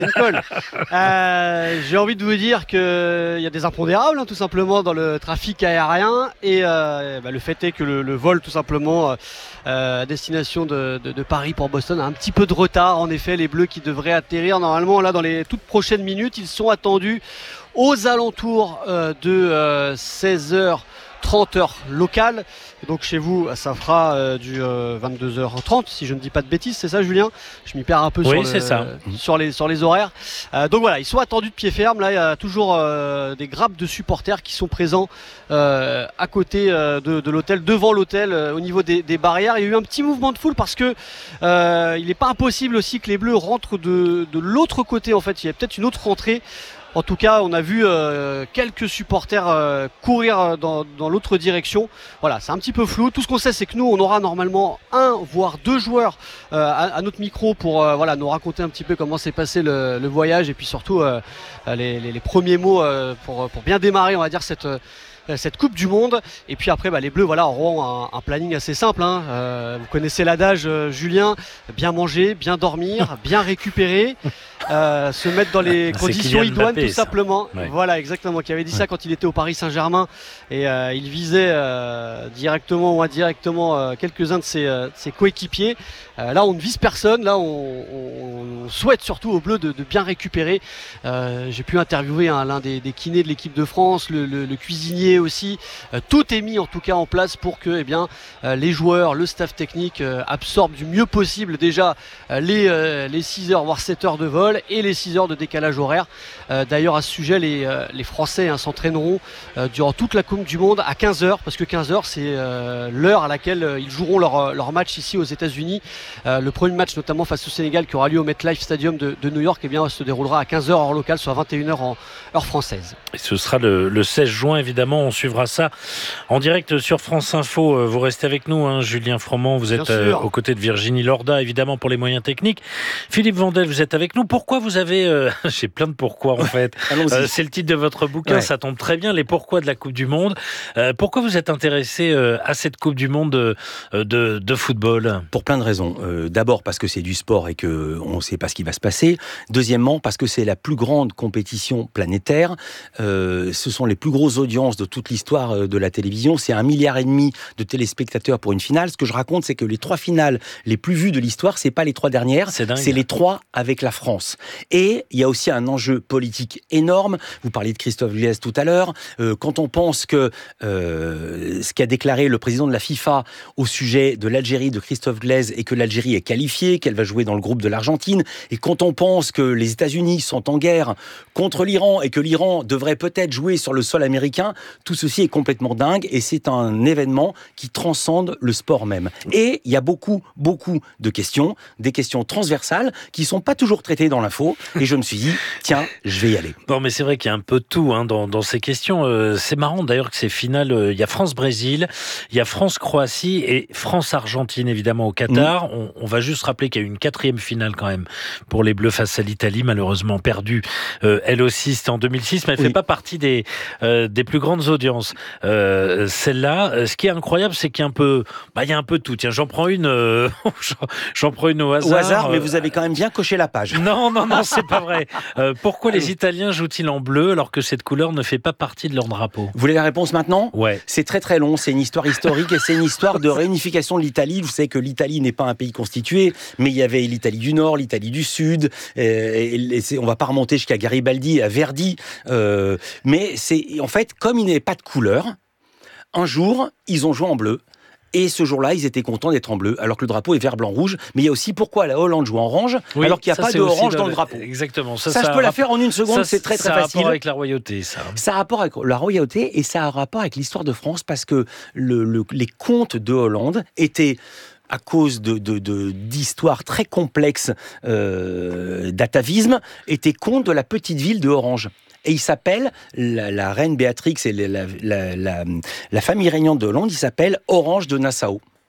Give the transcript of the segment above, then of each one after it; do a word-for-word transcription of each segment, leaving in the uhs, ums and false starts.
une colle. Euh, j'ai envie de vous dire qu'il y a des impondérables, hein, tout simplement, dans le trafic aérien. Et euh, bah, le fait est que le, le vol, tout simplement, euh, à destination de, de, de Paris pour Boston, a un petit peu de retard. En effet, les Bleus qui devraient atterrir normalement là dans les toutes prochaines minutes, ils sont attendus aux alentours euh, de euh, seize heures trente heures locales. Donc chez vous, ça fera euh, du euh, vingt-deux heures trente, si je ne dis pas de bêtises, c'est ça, Julien? Je m'y perds un peu oui, sur, le, c'est ça. sur, les, sur les horaires. Euh, donc voilà, ils sont attendus de pied ferme. Là, il y a toujours euh, des grappes de supporters qui sont présents euh, à côté euh, de, de l'hôtel, devant l'hôtel, euh, au niveau des, des barrières. Il y a eu un petit mouvement de foule parce que euh, il n'est pas impossible aussi que les Bleus rentrent de, de l'autre côté. En fait, il y a peut-être une autre rentrée. En tout cas, on a vu euh, quelques supporters euh, courir dans, dans l'autre direction. Voilà, c'est un petit peu flou. Tout ce qu'on sait, c'est que nous, on aura normalement un, voire deux joueurs euh, à, à notre micro pour euh, voilà, nous raconter un petit peu comment s'est passé le, le voyage et puis surtout euh, les, les, les premiers mots euh, pour, pour bien démarrer, on va dire, cette... cette Coupe du Monde. Et puis après bah, les Bleus voilà, auront un, un planning assez simple, hein. euh, vous connaissez l'adage, euh, Julien, bien manger, bien dormir, bien récupérer, euh, se mettre dans les conditions idoines, tout ça. simplement ouais. Voilà, exactement, qui avait dit ouais. ça quand il était au Paris Saint-Germain et euh, il visait euh, directement ou indirectement euh, quelques-uns de ses, euh, de ses coéquipiers. Euh, là on ne vise personne, là on, on, on souhaite surtout aux Bleus de, de bien récupérer. euh, j'ai pu interviewer hein, l'un des, des kinés de l'équipe de France, le, le, le cuisinier aussi. Euh, tout est mis en tout cas en place pour que eh bien, euh, les joueurs, le staff technique euh, absorbent du mieux possible déjà euh, les, euh, les six heures voire sept heures de vol et les six heures de décalage horaire. Euh, d'ailleurs à ce sujet les, euh, les Français hein, s'entraîneront euh, durant toute la Coupe du Monde à quinze heures parce que quinze heures c'est euh, l'heure à laquelle euh, ils joueront leur, leur match ici aux États-Unis. Euh, le premier match notamment face au Sénégal qui aura lieu au MetLife Stadium de, de New York eh bien, se déroulera à quinze heures heure locale, soit vingt et une heures en heure française. Et ce sera le, le seize juin évidemment. On suivra ça en direct sur France Info. Vous restez avec nous, hein, Julien Froment. Vous êtes euh, aux côtés de Virginie Lorda, évidemment, pour les moyens techniques. Philippe Vandel, vous êtes avec nous. Pourquoi vous avez... Euh, j'ai plein de pourquoi, en fait. euh, c'est le titre de votre bouquin, ouais. Ça tombe très bien, les pourquoi de la Coupe du Monde. Euh, pourquoi vous êtes intéressé euh, à cette Coupe du Monde de, de, de football? Pour plein de raisons. Euh, d'abord, parce que c'est du sport et qu'on ne sait pas ce qui va se passer. Deuxièmement, parce que c'est la plus grande compétition planétaire. Euh, ce sont les plus grosses audiences de toute l'histoire de la télévision. C'est un milliard et demi de téléspectateurs pour une finale. Ce que je raconte, c'est que les trois finales les plus vues de l'histoire, c'est pas les trois dernières, c'est, c'est les trois avec la France. Et il y a aussi un enjeu politique énorme. Vous parliez de Christophe Glaise tout à l'heure. Euh, quand on pense que euh, ce qu'a déclaré le président de la FIFA au sujet de l'Algérie de Christophe Glaise et que l'Algérie est qualifiée, qu'elle va jouer dans le groupe de l'Argentine, et quand on pense que les États-Unis sont en guerre contre l'Iran et que l'Iran devrait peut-être jouer sur le sol américain, tout ceci est complètement dingue et c'est un événement qui transcende le sport même. Et il y a beaucoup, beaucoup de questions, des questions transversales qui ne sont pas toujours traitées dans l'info et je me suis dit, tiens, je vais y aller. Bon, mais c'est vrai qu'il y a un peu de tout hein, dans, dans ces questions. Euh, c'est marrant d'ailleurs que ces finales, euh, il y a France-Brésil, il y a France-Croatie et France-Argentine évidemment au Qatar. Mmh. On, on va juste rappeler qu'il y a eu une quatrième finale quand même pour les Bleus face à l'Italie, malheureusement perdue. Euh, elle aussi, c'était en deux mille six, mais elle ne oui. fait pas partie des, euh, des plus grandes audiences. Euh, celle-là, ce qui est incroyable, c'est qu'il y a un peu, bah, il y a un peu de tout. Tiens, j'en prends une, euh, j'en prends une au hasard. Au hasard, mais vous avez quand même bien coché la page. Non, non, non, c'est pas vrai. Euh, pourquoi les Italiens jouent-ils en bleu alors que cette couleur ne fait pas partie de leur drapeau? Vous voulez la réponse maintenant? Ouais. C'est très très long, c'est une histoire historique et c'est une histoire de réunification de l'Italie. Vous savez que l'Italie n'est pas un pays constitué, mais il y avait l'Italie du Nord, l'Italie du Sud, et, et c'est, on va pas remonter jusqu'à Garibaldi et à Verdi, euh, mais c'est en fait, comme il n'y avait pas de couleur, un jour, ils ont joué en bleu. Et ce jour-là, ils étaient contents d'être en bleu, alors que le drapeau est vert, blanc, rouge. Mais il y a aussi pourquoi la Hollande joue en orange, oui, alors qu'il n'y a pas de orange dans le drapeau. Exactement. Ça, ça, ça je peux la faire en une seconde, ça, c'est très très ça facile. Ça a rapport avec la royauté, ça. Ça a rapport avec la royauté et ça a rapport avec l'histoire de France, parce que le, le, les comtes de Hollande étaient... à cause de, de, de, d'histoires très complexes euh, d'atavisme, étaient comtes de la petite ville de Orange. Et il s'appelle, la, la reine Béatrix et la, la, la, la, la famille régnante de Hollande, il s'appelle Orange de Nassau.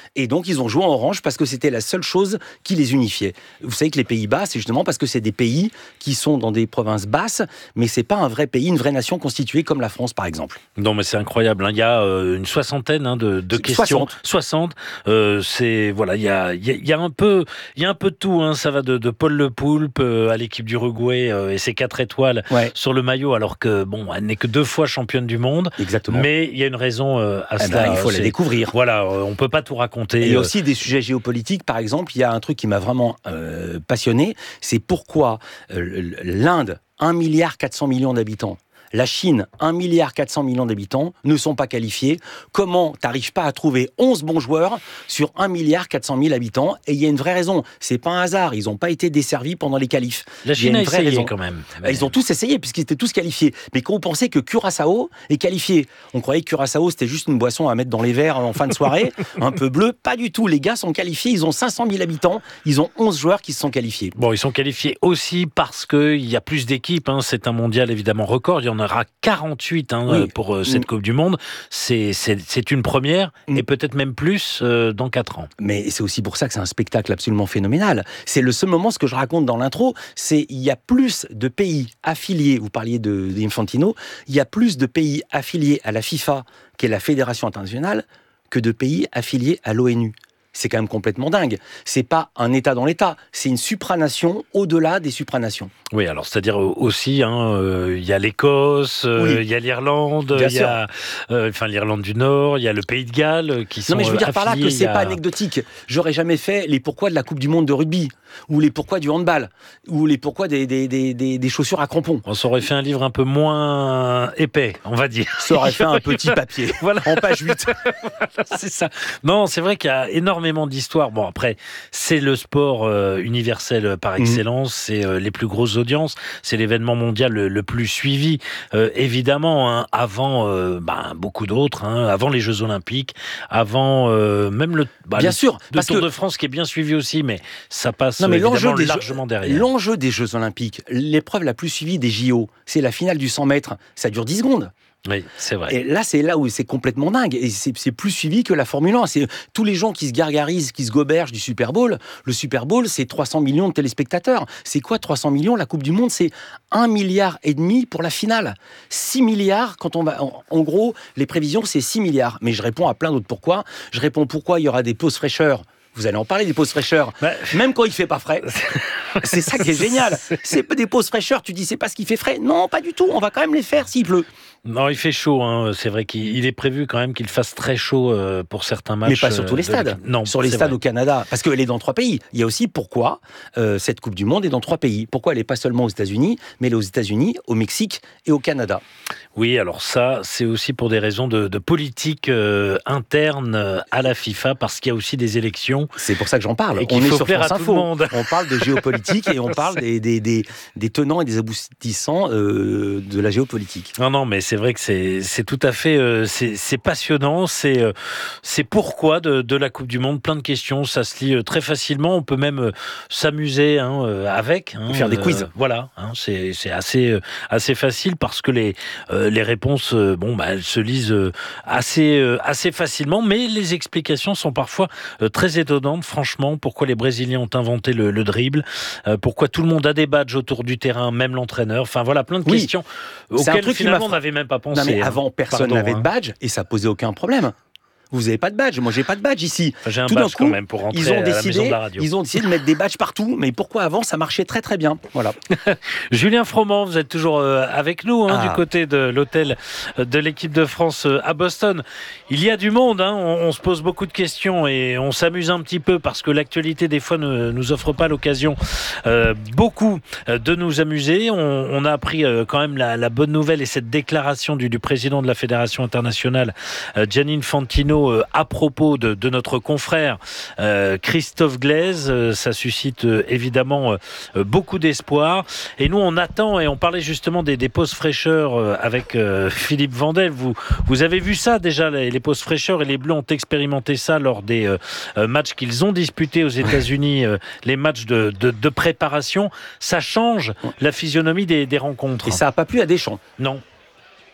Et donc, ils ont joué en orange parce que c'était la seule chose qui les unifiait. Vous savez que les Pays-Bas, c'est justement parce que c'est des pays qui sont dans des provinces basses, mais c'est pas un vrai pays, une vraie nation constituée comme la France, par exemple. Non, mais c'est incroyable. Hein. Il y a euh, une soixantaine hein, de, de questions. soixante. soixante. Euh, c'est voilà, il y a, il y a, il y a un peu, il y a un peu de tout. Hein. Ça va de, de Paul Le Poulpe euh, à l'équipe d'Uruguay euh, et ses quatre étoiles ouais. sur le maillot, alors que bon, elle n'est que deux fois championne du monde. Exactement. Mais il y a une raison euh, à eh cela. Ben, il faut la découvrir. Voilà, euh, on peut pas tout raconter. Et il y a aussi des sujets géopolitiques. Par exemple, il y a un truc qui m'a vraiment euh, passionné, c'est pourquoi euh, l'Inde, un milliard quatre cents millions d'habitants, la Chine, un milliard quatre cents millions d'habitants, ne sont pas qualifiés. Comment t'arrives pas à trouver onze bons joueurs sur un milliard quatre cent mille habitants? Et il y a une vraie raison. C'est pas un hasard. Ils n'ont pas été desservis pendant les qualifs. La Chine a, a essayé raison. quand même. Mais... Ils ont tous essayé puisqu'ils étaient tous qualifiés. Mais quand vous pensez que Curaçao est qualifié, on croyait que Curaçao c'était juste une boisson à mettre dans les verres en fin de soirée, un peu bleu. Pas du tout. Les gars sont qualifiés. Ils ont cinq cent mille habitants. Ils ont onze joueurs qui se sont qualifiés. Bon, ils sont qualifiés aussi parce qu'il y a plus d'équipes. Hein. C'est un mondial évidemment record. Il y en aura quarante-huit hein, oui. pour euh, cette mmh. Coupe du Monde. C'est, c'est, c'est une première mmh. et peut-être même plus euh, dans quatre ans. Mais c'est aussi pour ça que c'est un spectacle absolument phénoménal. C'est le seul moment, ce que je raconte dans l'intro, c'est il y a plus de pays affiliés, vous parliez de, d'Infantino, il y a plus de pays affiliés à la FIFA, qui est la Fédération internationale, que de pays affiliés à l'ONU. C'est quand même complètement dingue. C'est pas un État dans l'État, c'est une supranation au-delà des supranations. Oui, alors c'est-à-dire aussi, il hein, euh, y a l'Écosse, il euh, oui. y a l'Irlande, il y a euh, enfin l'Irlande du Nord, il y a le Pays de Galles qui sont. Non, mais je veux dire affiliés, par là que c'est a... pas anecdotique. J'aurais jamais fait les pourquoi de la Coupe du Monde de rugby, ou les pourquoi du handball, ou les pourquoi des des des des, des chaussures à crampons. On s'aurait fait un livre un peu moins épais, on va dire. Ça aurait fait un petit papier, voilà, en page huit. Voilà, c'est ça. Non, c'est vrai qu'il y a énormément d'histoire. Bon, après, c'est le sport euh, universel par excellence, mmh. c'est euh, les plus grosses audiences, c'est l'événement mondial le, le plus suivi, euh, évidemment, hein, avant euh, bah, beaucoup d'autres, hein, avant les Jeux Olympiques, avant euh, même le, bah, bien le, sûr, le parce Tour que... de France qui est bien suivi aussi, mais ça passe non, mais évidemment des largement jeux, derrière. L'enjeu des Jeux Olympiques, l'épreuve la plus suivie des J O, c'est la finale du cent mètres, ça dure dix secondes. Oui, c'est vrai. Et là, c'est là où c'est complètement dingue. Et c'est, c'est plus suivi que la Formule un. C'est tous les gens qui se gargarisent, qui se gobergent du Super Bowl. Le Super Bowl, c'est trois cents millions de téléspectateurs. C'est quoi trois cents millions? La Coupe du Monde, c'est un milliard et demi pour la finale. six milliards, quand on va, en, en gros, les prévisions, c'est six milliards. Mais je réponds à plein d'autres pourquoi. Je réponds pourquoi il y aura des pauses fraîcheurs. Vous allez en parler des pauses fraîcheurs, bah, même quand il fait pas frais. C'est ça qui est génial. C'est des pauses fraîcheurs. Tu dis c'est parce qu'il fait frais. Non, pas du tout. On va quand même les faire s'il pleut. Non, il fait chaud. Hein. C'est vrai qu'il est prévu quand même qu'il fasse très chaud euh, pour certains matchs. Mais pas sur tous les stades. De... Non, sur les stades vrai. au Canada, parce qu'elle est dans trois pays. Il y a aussi pourquoi euh, cette Coupe du Monde est dans trois pays. Pourquoi elle n'est pas seulement aux États-Unis, mais elle est aux États-Unis, au Mexique et au Canada. Oui, alors ça, c'est aussi pour des raisons de, de politique euh, interne à la FIFA, parce qu'il y a aussi des élections. C'est pour ça que j'en parle. Et on est sur France Info. On parle de géopolitique et on parle des, des, des, des tenants et des aboutissants euh, de la géopolitique. Non, non, mais c'est vrai que c'est, c'est tout à fait, euh, c'est, c'est passionnant. C'est, euh, c'est pourquoi de, de la Coupe du Monde. Plein de questions, ça se lit très facilement. On peut même euh, s'amuser hein, euh, avec. Hein, faire des quiz. Euh, voilà, hein, c'est, c'est assez, euh, assez facile parce que les, euh, les réponses, euh, bon, bah, elles se lisent euh, assez, euh, assez facilement, mais les explications sont parfois euh, très étonnantes. Franchement, pourquoi les Brésiliens ont inventé le, le dribble, euh, pourquoi tout le monde a des badges autour du terrain, même l'entraîneur. Enfin voilà, plein de oui. questions c'est auxquelles finalement on n'avait même pas pensé. Non, mais hein. avant, personne Pardon, n'avait hein. de badge et ça posait aucun problème. Vous n'avez pas de badge, moi j'ai pas de badge ici. Enfin, j'ai un Tout badge d'un coup, quand même pour rentrer ils ont à la décidé, maison de la radio. Ils ont décidé de mettre des badges partout, mais pourquoi avant ça marchait très très bien. Voilà. Julien Froment, vous êtes toujours avec nous hein, ah. du côté de l'hôtel de l'équipe de France à Boston. Il y a du monde, hein, on, on se pose beaucoup de questions et on s'amuse un petit peu parce que l'actualité des fois ne nous offre pas l'occasion euh, beaucoup de nous amuser. On, on a appris euh, quand même la, la bonne nouvelle et cette déclaration du, du président de la Fédération internationale, euh, Gianni Infantino, euh, à propos De, de notre confrère euh, Christophe Glaise. Euh, ça suscite euh, évidemment euh, beaucoup d'espoir. Et nous, on attend, et on parlait justement des, des pauses fraîcheurs euh, avec euh, Philippe Vandel. Vous, vous avez vu ça déjà, les, les pauses fraîcheurs, et les Bleus ont expérimenté ça lors des euh, matchs qu'ils ont disputés aux États-Unis, euh, les matchs de, de, de préparation. Ça change la physionomie des, des rencontres. Et ça n'a pas plu à Deschamps. Non.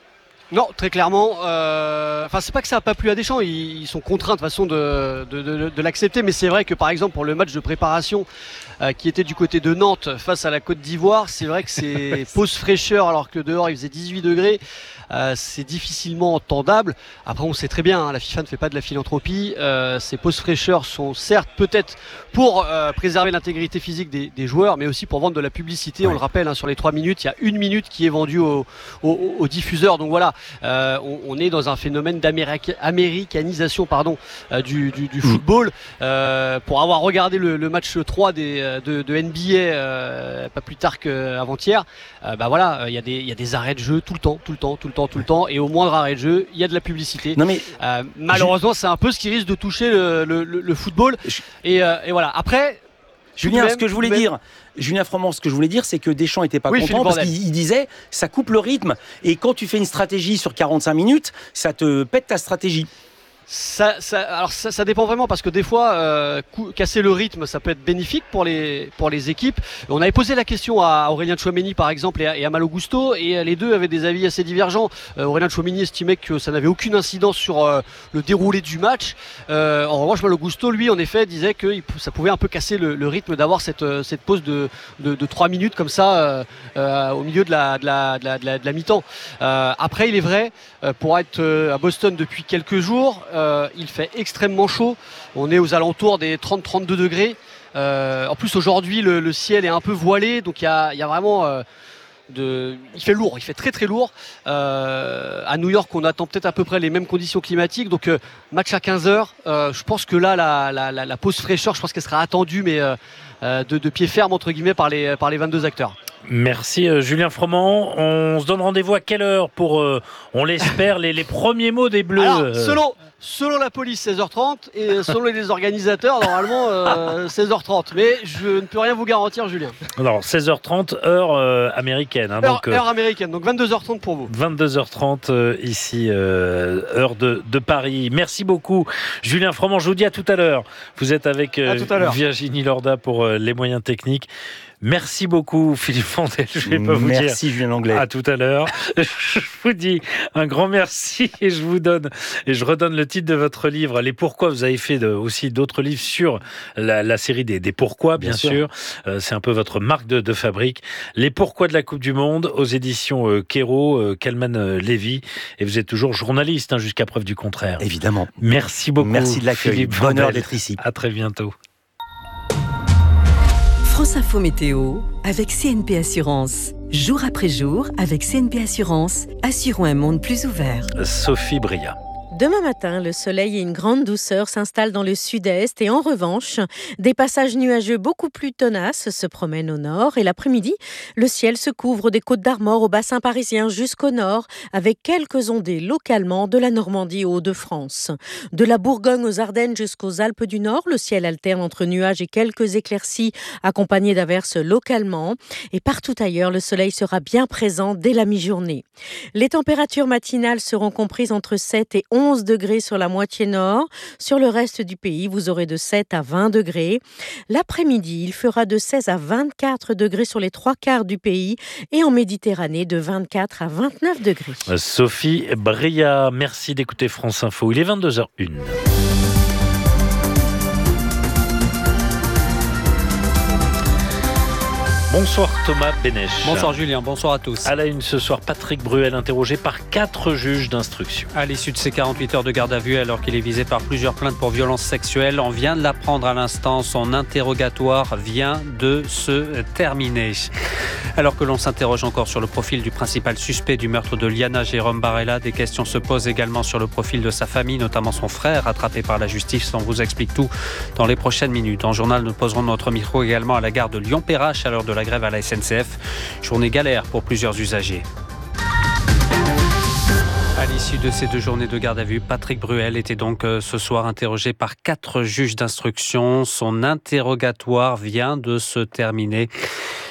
Non, très clairement. Euh, enfin, c'est pas que ça n'a pas plu à Deschamps. Ils, ils sont contraints de façon de, de, de, de l'accepter. Mais c'est vrai que par exemple pour le match de préparation euh, qui était du côté de Nantes face à la Côte d'Ivoire, c'est vrai que c'est pause fraîcheur alors que dehors il faisait dix-huit degrés. Euh, c'est difficilement entendable. Après, on sait très bien, hein, la FIFA ne fait pas de la philanthropie. Euh, ces pauses fraîcheurs sont certes peut-être pour euh, préserver l'intégrité physique des, des joueurs, mais aussi pour vendre de la publicité. Ouais. On le rappelle, hein, sur les trois minutes, il y a une minute qui est vendue au, au, au diffuseur. Donc voilà, euh, on, on est dans un phénomène d'américanisation pardon, euh, du, du, du football. Euh, pour avoir regardé le, le match trois des, de, de N B A euh, pas plus tard qu'avant-hier, euh, bah voilà, il y a des, il y a des arrêts de jeu tout le temps, tout le temps, tout le temps, tout le temps, et au moindre arrêt de jeu, il y a de la publicité. Non mais euh, malheureusement, je... c'est un peu ce qui risque de toucher le, le, le football. Je... Et, euh, et voilà. Après, Julien, même, ce que je voulais même... dire, Julien Froment, ce que je voulais dire, c'est que Deschamps était pas oui, content parce qu'il disait, ça coupe le rythme. Et quand tu fais une stratégie sur quarante-cinq minutes, ça te pète ta stratégie. Ça, ça, alors ça, ça dépend vraiment parce que des fois euh, cou- casser le rythme ça peut être bénéfique pour les, pour les équipes. On avait posé la question à Aurélien Tchouaméni par exemple et à, et à Malo Gusto et les deux avaient des avis assez divergents. euh, Aurélien Tchouaméni estimait que ça n'avait aucune incidence sur euh, le déroulé du match. euh, En revanche Malo Gusto lui en effet disait que ça pouvait un peu casser le, le rythme d'avoir cette, cette pause de, de, de trois minutes comme ça euh, euh, au milieu de la, de la, de la, de la, de la mi-temps. euh, Après il est vrai euh, pour être euh, à Boston depuis quelques jours, Euh, il fait extrêmement chaud, on est aux alentours des trente à trente-deux degrés. Euh, en plus aujourd'hui le, le ciel est un peu voilé, donc il y a, y a vraiment euh, de... il fait lourd, il fait très très lourd. Euh, à New York on attend peut-être à peu près les mêmes conditions climatiques, donc euh, match à quinze heures. Euh, je pense que là la, la, la, la pause fraîcheur, je pense qu'elle sera attendue, mais euh, euh, de, de pied ferme entre guillemets par les, par les vingt-deux acteurs. Merci euh, Julien Froment. On se donne rendez-vous à quelle heure pour, euh, on l'espère, les, les premiers mots des Bleus? Alors, selon, selon la police, seize heures trente, et selon les organisateurs, normalement euh, seize heures trente. Mais je ne peux rien vous garantir, Julien. Alors, seize heures trente, heure euh, américaine. Hein, heure, donc, euh, heure américaine, donc vingt-deux heures trente pour vous. vingt-deux heures trente euh, ici, euh, heure de, de Paris. Merci beaucoup, Julien Froment. Je vous dis à tout à l'heure. Vous êtes avec euh, Virginie Lorda pour euh, les moyens techniques. Merci beaucoup Philippe Fontaine, je vais pas vous merci, dire. Merci Julien Langlais. À tout à l'heure. Je vous dis un grand merci et je vous donne et je redonne le titre de votre livre, Les Pourquoi. Vous avez fait de, aussi d'autres livres sur la, la série des, des Pourquoi, bien, bien sûr. sûr. Euh, c'est un peu votre marque de, de fabrique. Les Pourquoi de la Coupe du Monde aux éditions euh, Kero, euh, Kalman euh, Lévy. Et vous êtes toujours journaliste hein, jusqu'à preuve du contraire. Évidemment. Merci beaucoup. Merci de l'accueil. Bonheur d'être ici. À très bientôt. France Info Météo avec C N P Assurance. Jour après jour, avec C N P Assurance, assurons un monde plus ouvert. Sophie Bria. Demain matin, le soleil et une grande douceur s'installent dans le sud-est et en revanche, des passages nuageux beaucoup plus tenaces se promènent au nord et l'après-midi, le ciel se couvre des Côtes d'Armor au bassin parisien jusqu'au nord avec quelques ondées localement de la Normandie aux Hauts-de-France. De la Bourgogne aux Ardennes jusqu'aux Alpes du Nord, le ciel alterne entre nuages et quelques éclaircies accompagnées d'averses localement et partout ailleurs, le soleil sera bien présent dès la mi-journée. Les températures matinales seront comprises entre sept et onze degrés sur la moitié nord. Sur le reste du pays, vous aurez de sept à vingt degrés. L'après-midi, il fera de seize à vingt-quatre degrés sur les trois quarts du pays et en Méditerranée de vingt-quatre à vingt-neuf degrés. Sophie Bria, merci d'écouter France Info. Il est vingt-deux heures une. Bonsoir Thomas Bénèche. Bonsoir Julien, bonsoir à tous. À la une ce soir, Patrick Bruel interrogé par quatre juges d'instruction. À l'issue de ses quarante-huit heures de garde à vue, alors qu'il est visé par plusieurs plaintes pour violences sexuelles, on vient de l'apprendre à l'instant, son interrogatoire vient de se terminer. Alors que l'on s'interroge encore sur le profil du principal suspect du meurtre de Liana Jérôme Barella, des questions se posent également sur le profil de sa famille, notamment son frère, attrapé par la justice. On vous explique tout dans les prochaines minutes. En journal, nous poserons notre micro également à la gare de Lyon-Perrache à l'heure de la grève à la S N C F. Journée galère pour plusieurs usagers. À l'issue de ces deux journées de garde à vue, Patrick Bruel était donc euh, ce soir interrogé par quatre juges d'instruction. Son interrogatoire vient de se terminer.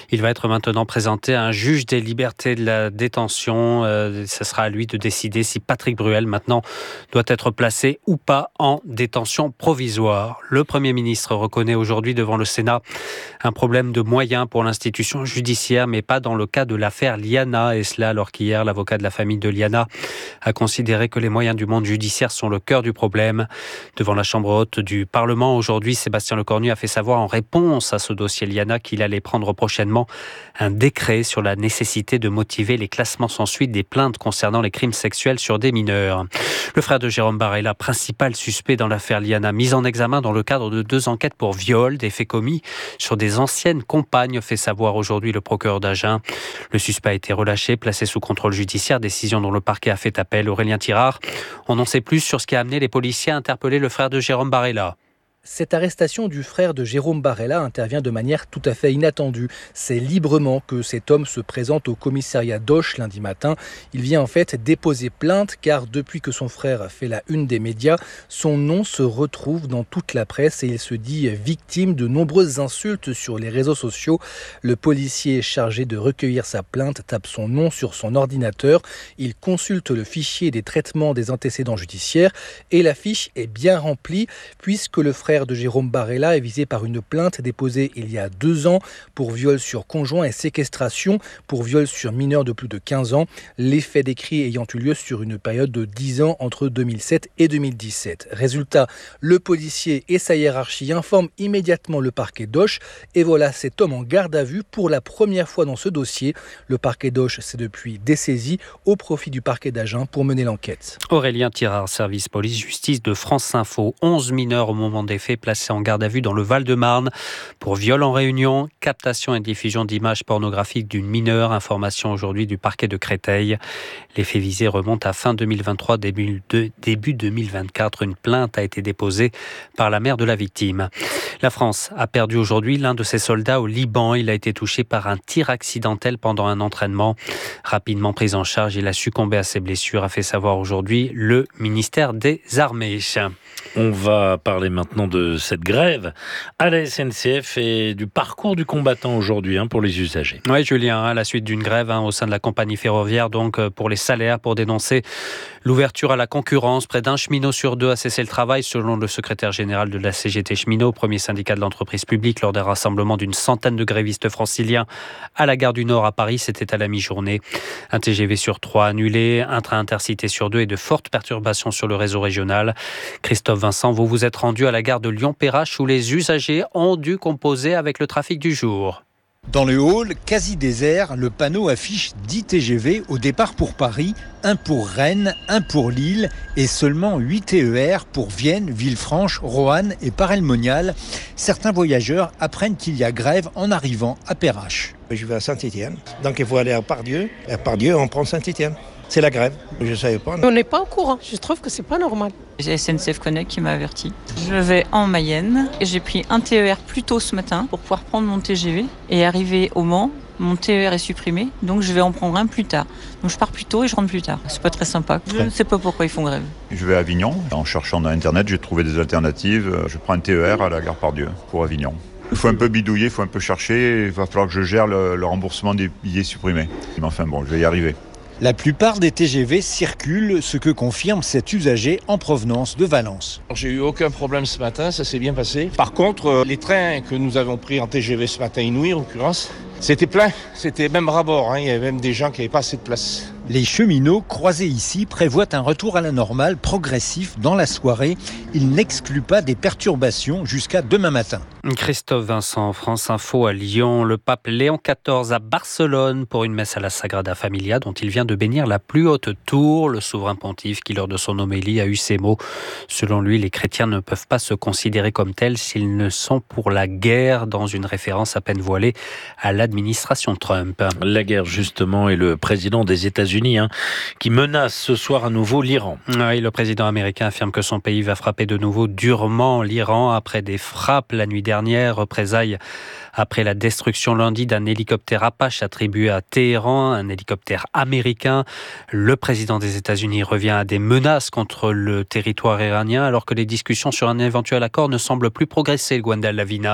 Il va être maintenant présenté à un juge des libertés de la détention. Euh, ce sera à lui de décider si Patrick Bruel maintenant doit être placé ou pas en détention provisoire. Le Premier ministre reconnaît aujourd'hui devant le Sénat un problème de moyens pour l'institution judiciaire, mais pas dans le cas de l'affaire Liana. Et cela alors qu'hier, l'avocat de la famille de Liana a considéré que les moyens du monde judiciaire sont le cœur du problème. Devant la Chambre haute du Parlement, aujourd'hui, Sébastien Lecornu a fait savoir en réponse à ce dossier Liana qu'il allait prendre prochainement un décret sur la nécessité de motiver les classements sans suite des plaintes concernant les crimes sexuels sur des mineurs. Le frère de Jérôme Barella, principal suspect dans l'affaire Liana, mis en examen dans le cadre de deux enquêtes pour viol, des faits commis sur des anciennes compagnes, fait savoir aujourd'hui le procureur d'Agen. Le suspect a été relâché, placé sous contrôle judiciaire, décision dont le parquet a fait appel. Aurélien Tirard, on en sait plus sur ce qui a amené les policiers à interpeller le frère de Jérôme Barella. Cette arrestation du frère de Jérôme Barella intervient de manière tout à fait inattendue. C'est librement que cet homme se présente au commissariat d'Auch lundi matin. Il vient en fait déposer plainte car depuis que son frère a fait la une des médias, son nom se retrouve dans toute la presse et il se dit victime de nombreuses insultes sur les réseaux sociaux. Le policier chargé de recueillir sa plainte tape son nom sur son ordinateur. Il consulte le fichier des traitements des antécédents judiciaires et la fiche est bien remplie puisque le frère de Jérôme Barella est visé par une plainte déposée il y a deux ans pour viol sur conjoint et séquestration pour viol sur mineur de plus de quinze ans. Les faits décrits ayant eu lieu sur une période de dix ans entre deux mille sept et deux mille dix-sept. Résultat, le policier et sa hiérarchie informent immédiatement le parquet d'Auch et voilà cet homme en garde à vue pour la première fois dans ce dossier. Le parquet d'Auch s'est depuis dessaisi au profit du parquet d'Agen pour mener l'enquête. Aurélien Tirard, service police-justice de France Info. onze mineurs au moment des faits placés en garde à vue dans le Val-de-Marne pour viol en réunion, captation et diffusion d'images pornographiques d'une mineure. Information aujourd'hui du parquet de Créteil. Les faits visés remontent à fin deux mille vingt-trois, début, de, début deux mille vingt-quatre. Une plainte a été déposée par la mère de la victime. La France a perdu aujourd'hui l'un de ses soldats au Liban. Il a été touché par un tir accidentel pendant un entraînement. Rapidement pris en charge, il a succombé à ses blessures, a fait savoir aujourd'hui le ministère des Armées. On va parler maintenant de cette grève à la S N C F et du parcours du combattant aujourd'hui hein, pour les usagers. Oui, Julien, à la suite d'une grève hein, au sein de la compagnie ferroviaire, donc pour les salaires, pour dénoncer l'ouverture à la concurrence. Près d'un cheminot sur deux a cessé le travail, selon le secrétaire général de la C G T Cheminot, premier syndicat de l'entreprise publique, lors d'un rassemblement d'une centaine de grévistes franciliens à la gare du Nord à Paris. C'était à la mi-journée. Un T G V sur trois annulé, un train intercité sur deux et de fortes perturbations sur le réseau régional. Christophe Vincent, vous vous êtes rendu à la gare de Lyon-Perrache où les usagers ont dû composer avec le trafic du jour. Dans le hall, quasi désert, le panneau affiche dix T G V au départ pour Paris, un pour Rennes, un pour Lille et seulement huit T E R pour Vienne, Villefranche, Roanne et Paray-le-Monial. Certains voyageurs apprennent qu'il y a grève en arrivant à Perrache. Je vais à Saint-Étienne, donc il faut aller à Pardieu. À Pardieu, on prend Saint-Étienne. C'est la grève, je ne savais pas. On n'est pas au courant, je trouve que c'est pas normal. J'ai S N C F Connect qui m'a averti. Je vais en Mayenne et j'ai pris un T E R plus tôt ce matin pour pouvoir prendre mon T G V. Et arrivé au Mans, mon T E R est supprimé, donc je vais en prendre un plus tard. Donc je pars plus tôt et je rentre plus tard. C'est pas très sympa. Je ne sais pas pourquoi ils font grève. Je vais à Avignon. En cherchant dans Internet, j'ai trouvé des alternatives. Je prends un T E R à la gare Pardieu pour Avignon. Il faut un peu bidouiller, il faut un peu chercher. Il va falloir que je gère le, le remboursement des billets supprimés. Mais enfin bon, je vais y arriver. La plupart des T G V circulent, ce que confirme cet usager en provenance de Valence. J'ai eu aucun problème ce matin, ça s'est bien passé. Par contre, les trains que nous avons pris en T G V ce matin, Inouï en l'occurrence, c'était plein, c'était même ras bord, hein. Il y avait même des gens qui n'avaient pas assez de place. Les cheminots croisés ici prévoient un retour à la normale progressif dans la soirée. Ils n'excluent pas des perturbations jusqu'à demain matin. Christophe Vincent, France Info à Lyon. Le pape Léon quatorze à Barcelone pour une messe à la Sagrada Familia dont il vient de bénir la plus haute tour. Le souverain pontife qui, lors de son homélie, a eu ces mots. Selon lui, les chrétiens ne peuvent pas se considérer comme tels s'ils ne sont pour la guerre, dans une référence à peine voilée à l'administration Trump. La guerre, justement, et le président des États-Unis Hein, qui menace ce soir à nouveau l'Iran. Oui, le président américain affirme que son pays va frapper de nouveau durement l'Iran après des frappes la nuit dernière, représailles après la destruction lundi d'un hélicoptère Apache attribué à Téhéran, un hélicoptère américain. Le président des États-Unis revient à des menaces contre le territoire iranien alors que les discussions sur un éventuel accord ne semblent plus progresser, Gwendal Lavina.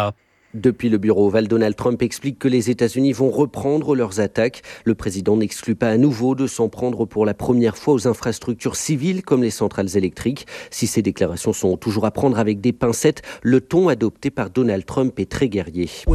Depuis le bureau ovale, Donald Trump explique que les États-Unis vont reprendre leurs attaques. Le président n'exclut pas à nouveau de s'en prendre pour la première fois aux infrastructures civiles comme les centrales électriques. Si ces déclarations sont toujours à prendre avec des pincettes, le ton adopté par Donald Trump est très guerrier. On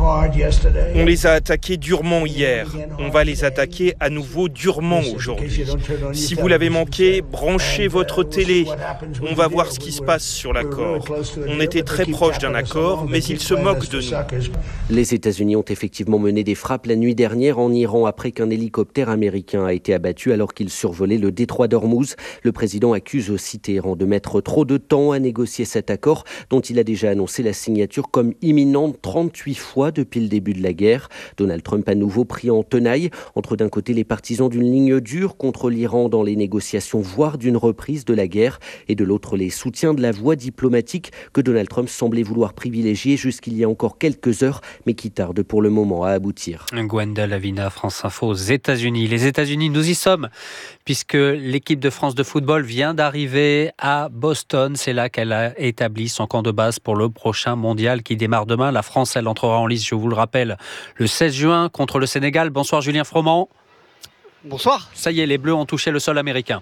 les a attaqués durement hier. On va les attaquer à nouveau durement aujourd'hui. Si vous l'avez manqué, branchez votre télé. On va voir ce qui se passe sur l'accord. On était très proche d'un accord, mais il se moque de nous. Les États-Unis ont effectivement mené des frappes la nuit dernière en Iran après qu'un hélicoptère américain a été abattu alors qu'il survolait le détroit d'Ormuz. Le président accuse aussi Téhéran de mettre trop de temps à négocier cet accord dont il a déjà annoncé la signature comme imminente trente-huit fois depuis le début de la guerre. Donald Trump à nouveau pris en tenaille entre d'un côté les partisans d'une ligne dure contre l'Iran dans les négociations, voire d'une reprise de la guerre, et de l'autre les soutiens de la voie diplomatique que Donald Trump semblait vouloir privilégier jusqu'il y a encore quelques heures, mais qui tarde pour le moment à aboutir. Gwenda Lavina, France Info aux États-Unis. Les États-Unis, nous y sommes, puisque l'équipe de France de football vient d'arriver à Boston. C'est là qu'elle a établi son camp de base pour le prochain mondial qui démarre demain. La France, elle entrera en lice, je vous le rappelle, le seize juin contre le Sénégal. Bonsoir Julien Froment. Bonsoir. Ça y est, les Bleus ont touché le sol américain.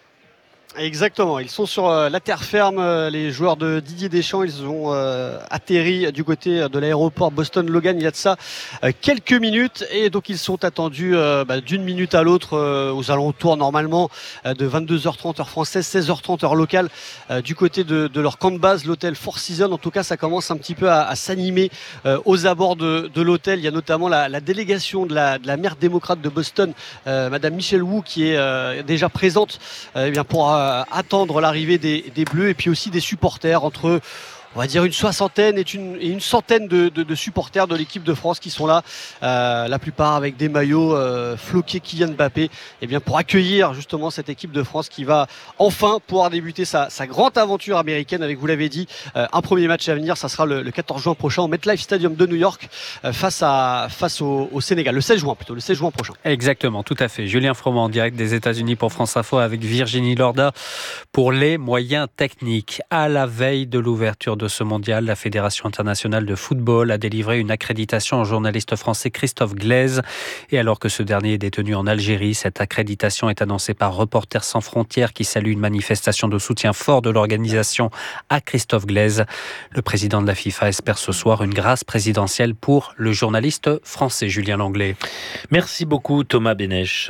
Exactement, ils sont sur euh, la terre ferme, euh, les joueurs de Didier Deschamps, ils ont euh, atterri du côté de l'aéroport Boston-Logan il y a de ça euh, quelques minutes, et donc ils sont attendus euh, bah, d'une minute à l'autre euh, aux alentours normalement euh, de vingt-deux heures trente heure française, seize heures trente heure locale euh, du côté de, de leur camp de base, l'hôtel Four Seasons. En tout cas, ça commence un petit peu à, à s'animer euh, aux abords de, de l'hôtel. Il y a notamment la, la délégation de la, de la maire démocrate de Boston, euh, Madame Michelle Wu, qui est euh, déjà présente euh, eh bien pour euh, attendre l'arrivée des, des Bleus, et puis aussi des supporters, entre on va dire une soixantaine et une, et une centaine de, de, de supporters de l'équipe de France qui sont là, euh, la plupart avec des maillots euh, floqués Kylian Mbappé, et bien pour accueillir justement cette équipe de France qui va enfin pouvoir débuter sa, sa grande aventure américaine avec, vous l'avez dit, euh, un premier match à venir. Ça sera le, le quatorze juin prochain au MetLife Stadium de New York euh, face, à, face au, au Sénégal, le seize juin plutôt, le seize juin prochain. Exactement, tout à fait. Julien Froment en direct des États-Unis pour France Info avec Virginie Lorda pour les moyens techniques. À la veille de l'ouverture de ce mondial, la Fédération internationale de football a délivré une accréditation au journaliste français Christophe Glaise. Et alors que ce dernier est détenu en Algérie, cette accréditation est annoncée par Reporters sans frontières qui salue une manifestation de soutien fort de l'organisation à Christophe Glaise. Le président de la FIFA espère ce soir une grâce présidentielle pour le journaliste français Julien Langlais. Merci beaucoup Thomas Bénèche.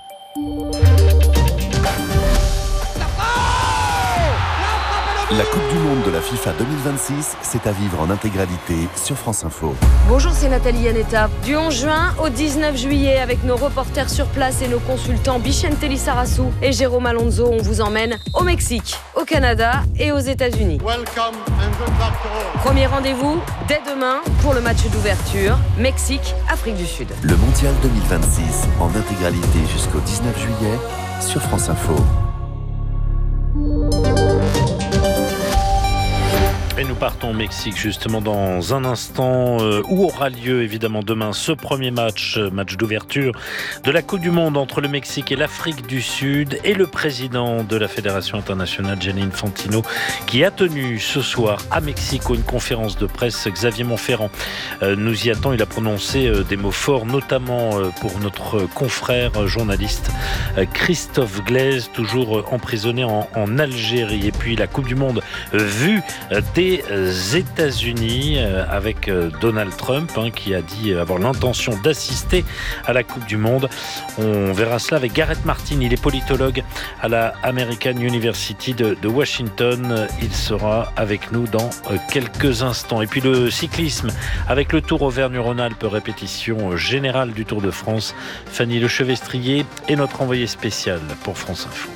La Coupe du Monde de la FIFA deux mille vingt-six, c'est à vivre en intégralité sur France Info. Bonjour, c'est Nathalie Yanetta. Du onze juin au dix-neuf juillet, avec nos reporters sur place et nos consultants Bichente Lissarassou et Jérôme Alonso, on vous emmène au Mexique, au Canada et aux États-Unis. Premier rendez-vous dès demain pour le match d'ouverture Mexique-Afrique du Sud. Le Mondial deux mille vingt-six en intégralité jusqu'au dix-neuf juillet sur France Info. Et nous partons au Mexique justement dans un instant euh, où aura lieu évidemment demain ce premier match, euh, match d'ouverture de la Coupe du Monde entre le Mexique et l'Afrique du Sud, et le président de la Fédération internationale, Gianni Infantino, qui a tenu ce soir à Mexico une conférence de presse. Xavier Montferrand euh, nous y attend. Il a prononcé euh, des mots forts, notamment euh, pour notre confrère euh, journaliste euh, Christophe Glaise, toujours euh, emprisonné en, en Algérie. Et puis la Coupe du Monde euh, vue euh, des États-Unis euh, avec euh, Donald Trump hein, qui a dit avoir l'intention d'assister à la Coupe du Monde. On verra cela avec Gareth Martin. Il est politologue à la American University de, de Washington. Il sera avec nous dans euh, quelques instants. Et puis le cyclisme avec le Tour Auvergne-Rhône-Alpes, répétition générale du Tour de France. Fanny Lechevestrier est notre envoyée spéciale pour France Info.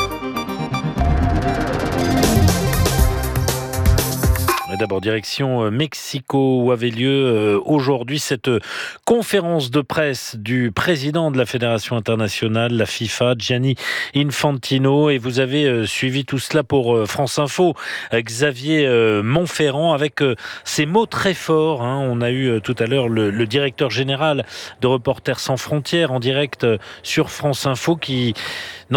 D'abord, direction Mexico, où avait lieu aujourd'hui cette conférence de presse du président de la Fédération internationale, la FIFA, Gianni Infantino. Et vous avez suivi tout cela pour France Info, Xavier Montferrand, avec ces mots très forts. On a eu tout à l'heure le, le directeur général de Reporters sans frontières en direct sur France Info qui n'en a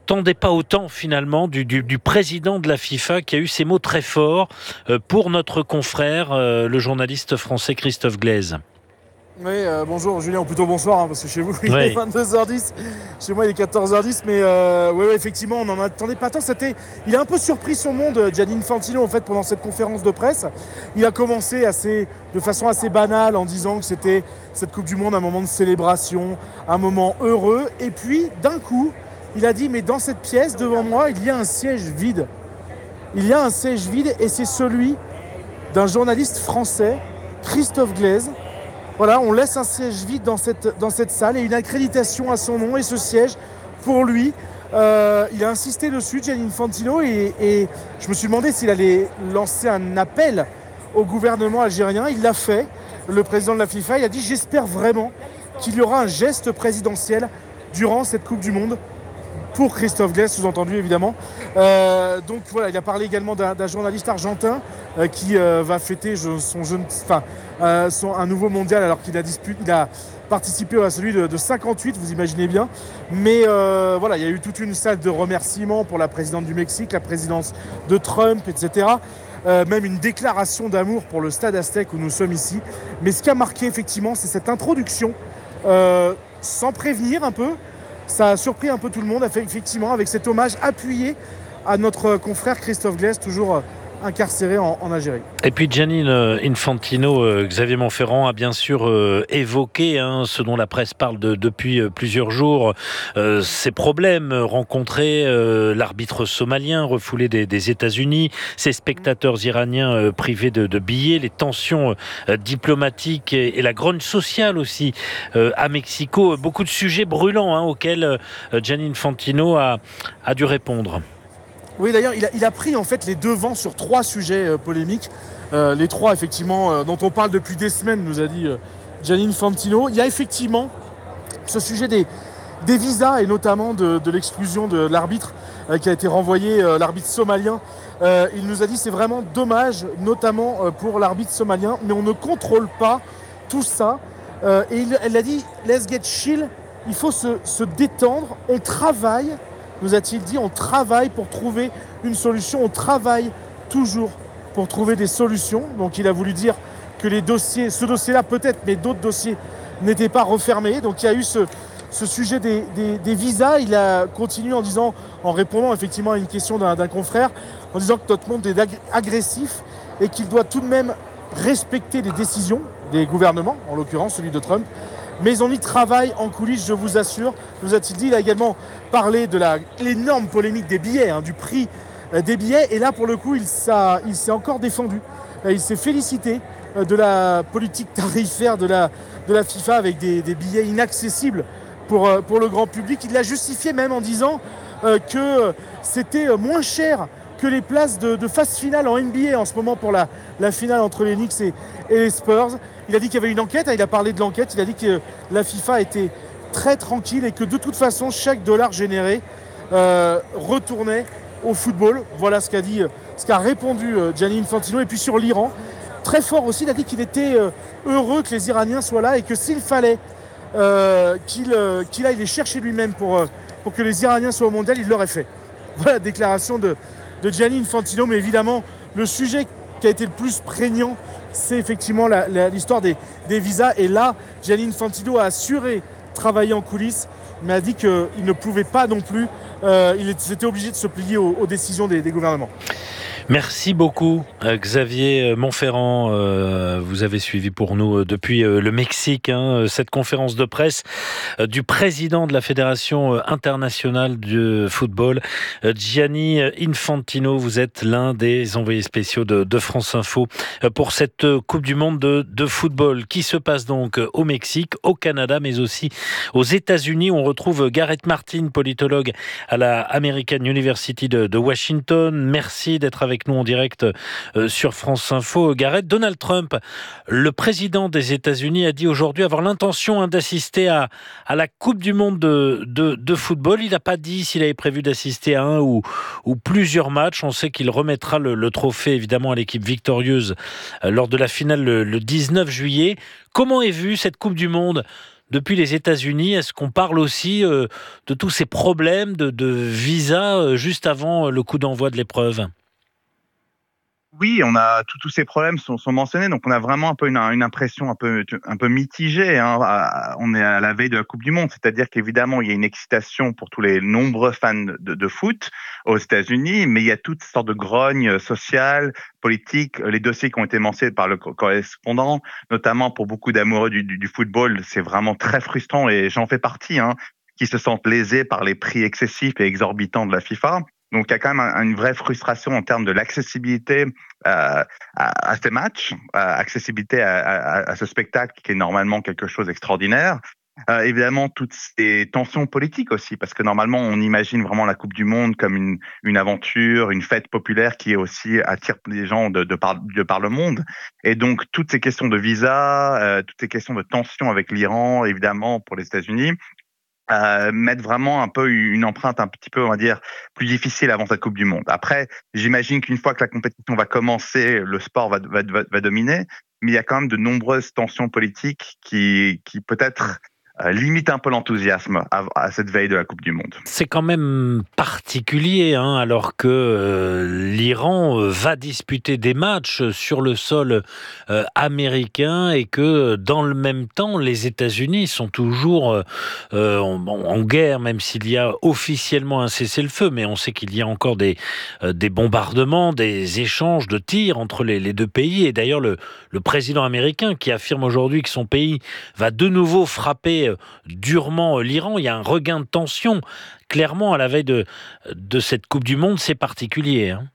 n'attendait pas autant finalement du, du, du président de la FIFA qui a eu ces mots très forts euh, pour notre confrère, euh, le journaliste français Christophe Glaise. Oui, euh, bonjour Julien, ou plutôt bonsoir, hein, parce que chez vous il oui. est vingt-deux heures dix, chez moi il est quatorze heures dix, mais euh, ouais, ouais, effectivement on n'en attendait pas tant. C'était, il a un peu surpris son monde, Gianni Infantino, en fait, pendant cette conférence de presse. Il a commencé assez, de façon assez banale en disant que c'était cette Coupe du Monde un moment de célébration, un moment heureux, et puis d'un coup il a dit mais dans cette pièce devant moi il y a un siège vide. Il y a un siège vide et c'est celui d'un journaliste français, Christophe Glaise. Voilà, on laisse un siège vide dans cette, dans cette salle et une accréditation à son nom et ce siège pour lui. Euh, il a insisté dessus, Gianni Infantino, et, et je me suis demandé s'il allait lancer un appel au gouvernement algérien. Il l'a fait. Le président de la FIFA, il a dit « J'espère vraiment qu'il y aura un geste présidentiel durant cette Coupe du Monde ». Pour Christophe Glaise, sous-entendu évidemment. Euh, donc voilà, il a parlé également d'un, d'un journaliste argentin euh, qui euh, va fêter son jeune, enfin, euh, son, un nouveau mondial alors qu'il a, dispute, il a participé à celui de, de cinquante-huit, vous imaginez bien. Mais euh, voilà, il y a eu toute une salle de remerciements pour la présidente du Mexique, la présidence de Trump, et cetera. Euh, même une déclaration d'amour pour le Stade Aztec où nous sommes ici. Mais ce qui a marqué effectivement, c'est cette introduction, euh, sans prévenir un peu. Ça a surpris un peu tout le monde, effectivement, avec cet hommage appuyé à notre confrère Christophe Glaise, toujours incarcéré en, en Algérie. Et puis Gianni Infantino, euh, Xavier Montferrand a bien sûr euh, évoqué hein, ce dont la presse parle de, depuis euh, plusieurs jours, euh, ces problèmes rencontrés, euh, l'arbitre somalien refoulé des, des États-Unis, ces spectateurs iraniens euh, privés de, de billets, les tensions euh, diplomatiques et, et la grogne sociale aussi euh, à Mexico. Beaucoup de sujets brûlants hein, auxquels euh, Gianni Infantino a, a dû répondre. Oui, d'ailleurs, il a, il a pris en fait les devants sur trois sujets euh, polémiques. Euh, les trois, effectivement, euh, dont on parle depuis des semaines, nous a dit euh, Gianni Infantino. Il y a effectivement ce sujet des, des visas et notamment de, de l'exclusion de l'arbitre euh, qui a été renvoyé, euh, l'arbitre somalien. Euh, il nous a dit c'est vraiment dommage, notamment euh, pour l'arbitre somalien, mais on ne contrôle pas tout ça. Euh, et il, elle a dit let's get chill, il faut se, se détendre, on travaille. Nous a-t-il dit, on travaille pour trouver une solution, on travaille toujours pour trouver des solutions. Donc il a voulu dire que les dossiers, ce dossier-là peut-être, mais d'autres dossiers n'étaient pas refermés. Donc il y a eu ce, ce sujet des, des, des visas. Il a continué en disant, en répondant effectivement à une question d'un, d'un confrère, en disant que notre monde est ag- agressif et qu'il doit tout de même respecter les décisions des gouvernements, en l'occurrence celui de Trump. Mais on y travaille en coulisses, je vous assure, nous a-t-il dit. Il a également parlé de la, l'énorme polémique des billets, hein, du prix euh, des billets. Et là, pour le coup, il, ça, il s'est encore défendu. Euh, il s'est félicité euh, de la politique tarifaire de la, de la FIFA avec des, des billets inaccessibles pour, euh, pour le grand public. Il l'a justifié même en disant euh, que c'était moins cher que les places de, de phase finale en N B A en ce moment pour la, la finale entre les Knicks et, et les Spurs. Il a dit qu'il y avait une enquête, il a parlé de l'enquête, il a dit que la FIFA était très tranquille et que de toute façon, chaque dollar généré euh, retournait au football. Voilà ce qu'a dit, ce qu'a répondu euh, Gianni Infantino. Et puis sur l'Iran, très fort aussi, il a dit qu'il était euh, heureux que les Iraniens soient là et que s'il fallait euh, qu'il, euh, qu'il aille les chercher lui-même pour, euh, pour que les Iraniens soient au mondial, il l'aurait fait. Voilà la déclaration de, de Gianni Infantino. Mais évidemment, le sujet qui a été le plus prégnant, c'est effectivement la, la, l'histoire des, des visas. Et là, Gianni Infantino a assuré travailler en coulisses, mais a dit qu'il ne pouvait pas non plus, euh, il était obligé de se plier aux, aux décisions des, des gouvernements. Merci beaucoup Xavier Montferrand. Euh, vous avez suivi pour nous depuis le Mexique hein, cette conférence de presse du président de la Fédération internationale de football, Gianni Infantino. Vous êtes l'un des envoyés spéciaux de, de France Info pour cette Coupe du Monde de, de football qui se passe donc au Mexique, au Canada, mais aussi aux États-Unis. On retrouve Gareth Martin, politologue à la American University de, de Washington. Merci d'être avec nous en direct euh, sur France Info. Gareth, Donald Trump, le président des États-Unis, a dit aujourd'hui avoir l'intention hein, d'assister à, à la Coupe du Monde de, de, de football. Il n'a pas dit s'il avait prévu d'assister à un ou, ou plusieurs matchs. On sait qu'il remettra le, le trophée évidemment à l'équipe victorieuse euh, lors de la finale le, le dix-neuf juillet. Comment est vue cette Coupe du Monde depuis les États-Unis, est-ce qu'on parle aussi euh, de tous ces problèmes de, de visa euh, juste avant le coup d'envoi de l'épreuve ? Oui, on a tous tous ces problèmes sont, sont mentionnés, donc on a vraiment un peu une, une impression un peu un peu mitigée. Hein. On est à la veille de la Coupe du Monde, c'est-à-dire qu'évidemment il y a une excitation pour tous les nombreux fans de, de foot aux États-Unis, mais il y a toutes sortes de grognes sociales, politiques. Les dossiers qui ont été mentionnés par le correspondant, notamment pour beaucoup d'amoureux du, du, du football, c'est vraiment très frustrant et j'en fais partie, hein, qui se sentent lésés par les prix excessifs et exorbitants de la FIFA. Donc, il y a quand même un, une vraie frustration en termes de l'accessibilité euh, à, à ces matchs, à accessibilité à, à, à ce spectacle qui est normalement quelque chose d'extraordinaire. Euh, évidemment, toutes ces tensions politiques aussi, parce que normalement, on imagine vraiment la Coupe du Monde comme une, une aventure, une fête populaire qui aussi attire les gens de, de, par, de par le monde. Et donc, toutes ces questions de visa, euh, toutes ces questions de tensions avec l'Iran, évidemment, pour les États-Unis, Euh, mettre vraiment un peu une empreinte un petit peu, on va dire, plus difficile avant cette Coupe du Monde. Après, j'imagine qu'une fois que la compétition va commencer, le sport va, va, va, va dominer, mais il y a quand même de nombreuses tensions politiques qui, qui peut-être euh, limitent un peu l'enthousiasme à, à cette veille de la Coupe du Monde. C'est quand même particulier, hein, alors que euh, l'Iran va disputer des matchs sur le sol euh, américain et que dans le même temps, les États-Unis sont toujours euh, en, en guerre, même s'il y a officiellement un cessez-le-feu, mais on sait qu'il y a encore des, euh, des bombardements, des échanges de tirs entre les, les deux pays. Et d'ailleurs, le, le président américain qui affirme aujourd'hui que son pays va de nouveau frapper durement l'Iran, il y a un regain de tension. Clairement, à la veille de, de cette Coupe du Monde, c'est particulier. Hein.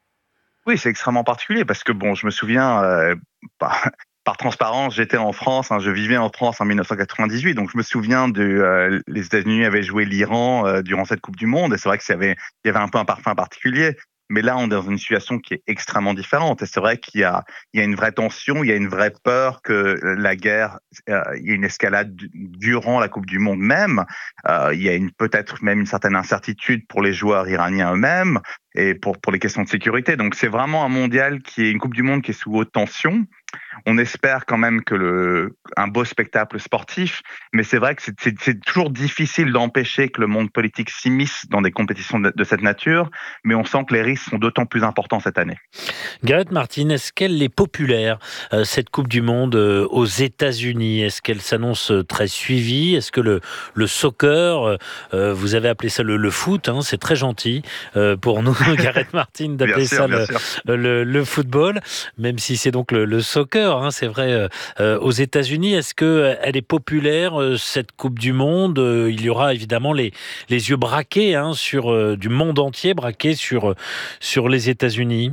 Oui, c'est extrêmement particulier parce que, bon, je me souviens, euh, par, par transparence, j'étais en France, hein, je vivais en France en dix-neuf cent quatre-vingt-dix-huit, donc je me souviens de euh, les États-Unis avaient joué l'Iran euh, durant cette Coupe du Monde et c'est vrai qu'il y avait, il y avait un peu un parfum particulier. Mais là, on est dans une situation qui est extrêmement différente. Et c'est vrai qu'il y a, il y a une vraie tension, il y a une vraie peur que la guerre, euh, il y ait une escalade durant la Coupe du Monde même. Euh, il y a une, peut-être même une certaine incertitude pour les joueurs iraniens eux-mêmes et pour, pour les questions de sécurité. Donc, c'est vraiment un mondial qui est une Coupe du Monde qui est sous haute tension. On espère quand même que le, un beau spectacle sportif, mais c'est vrai que c'est, c'est, c'est toujours difficile d'empêcher que le monde politique s'immisce dans des compétitions de, de cette nature, mais on sent que les risques sont d'autant plus importants cette année. Gareth Martin, est-ce qu'elle est populaire, euh, cette Coupe du Monde euh, aux États-Unis ? Est-ce qu'elle s'annonce très suivie ? Est-ce que le, le soccer, euh, vous avez appelé ça le, le foot, hein, c'est très gentil euh, pour nous, Gareth Martin, d'appeler sûr, ça le, le, le football, même si c'est donc le, le soccer, hein, c'est vrai, euh, aux États-Unis. Est-ce qu'elle est populaire, euh, cette Coupe du Monde ? euh, Il y aura évidemment les, les yeux braqués hein, sur, euh, du monde entier, braqués sur, sur les États-Unis.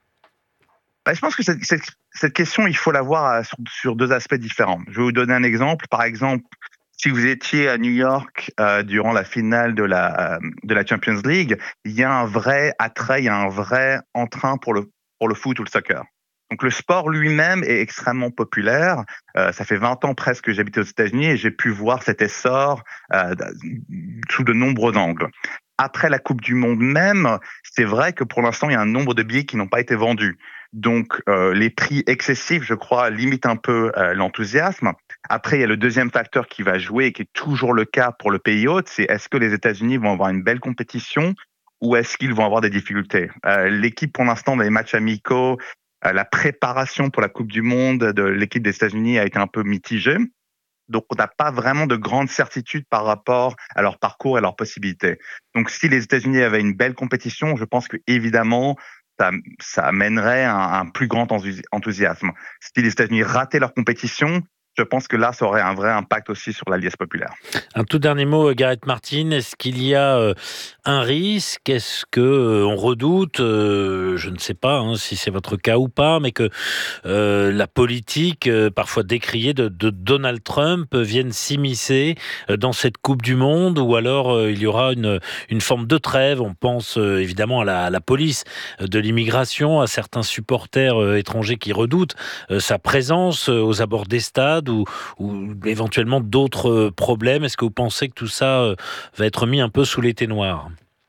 Bah, je pense que cette, cette, cette question, il faut la voir sur, sur deux aspects différents. Je vais vous donner un exemple. Par exemple, si vous étiez à New York euh, durant la finale de la, euh, de la Champions League, il y a un vrai attrait, il y a un vrai entrain pour le, pour le foot ou le soccer. Donc le sport lui-même est extrêmement populaire. Euh, ça fait vingt ans presque que j'habite aux États-Unis et j'ai pu voir cet essor euh, sous de nombreux angles. Après la Coupe du Monde même, c'est vrai que pour l'instant, il y a un nombre de billets qui n'ont pas été vendus. Donc, euh, les prix excessifs, je crois, limitent un peu euh, l'enthousiasme. Après, il y a le deuxième facteur qui va jouer et qui est toujours le cas pour le pays hôte, c'est est-ce que les États-Unis vont avoir une belle compétition ou est-ce qu'ils vont avoir des difficultés ? euh, L'équipe, pour l'instant, dans les matchs amicaux, euh, la préparation pour la Coupe du Monde de l'équipe des États-Unis a été un peu mitigée. Donc, on n'a pas vraiment de grandes certitudes par rapport à leur parcours et à leurs possibilités. Donc, si les États-Unis avaient une belle compétition, je pense que évidemment, ça, ça amènerait un, un plus grand enthousiasme. Si les États-Unis rataient leur compétition, je pense que là, ça aurait un vrai impact aussi sur la liesse populaire. Un tout dernier mot, Gareth Martin. Est-ce qu'il y a euh, un risque ? Est-ce que euh, on redoute, euh, je ne sais pas hein, si c'est votre cas ou pas, mais que euh, la politique, euh, parfois décriée de, de Donald Trump, vienne s'immiscer euh, dans cette Coupe du Monde, ou alors euh, il y aura une, une forme de trêve. On pense euh, évidemment à la, à la police de l'immigration, à certains supporters euh, étrangers qui redoutent euh, sa présence euh, aux abords des stades, Ou, ou éventuellement d'autres problèmes. Est-ce que vous pensez que tout ça va être mis un peu sous l'été noir ?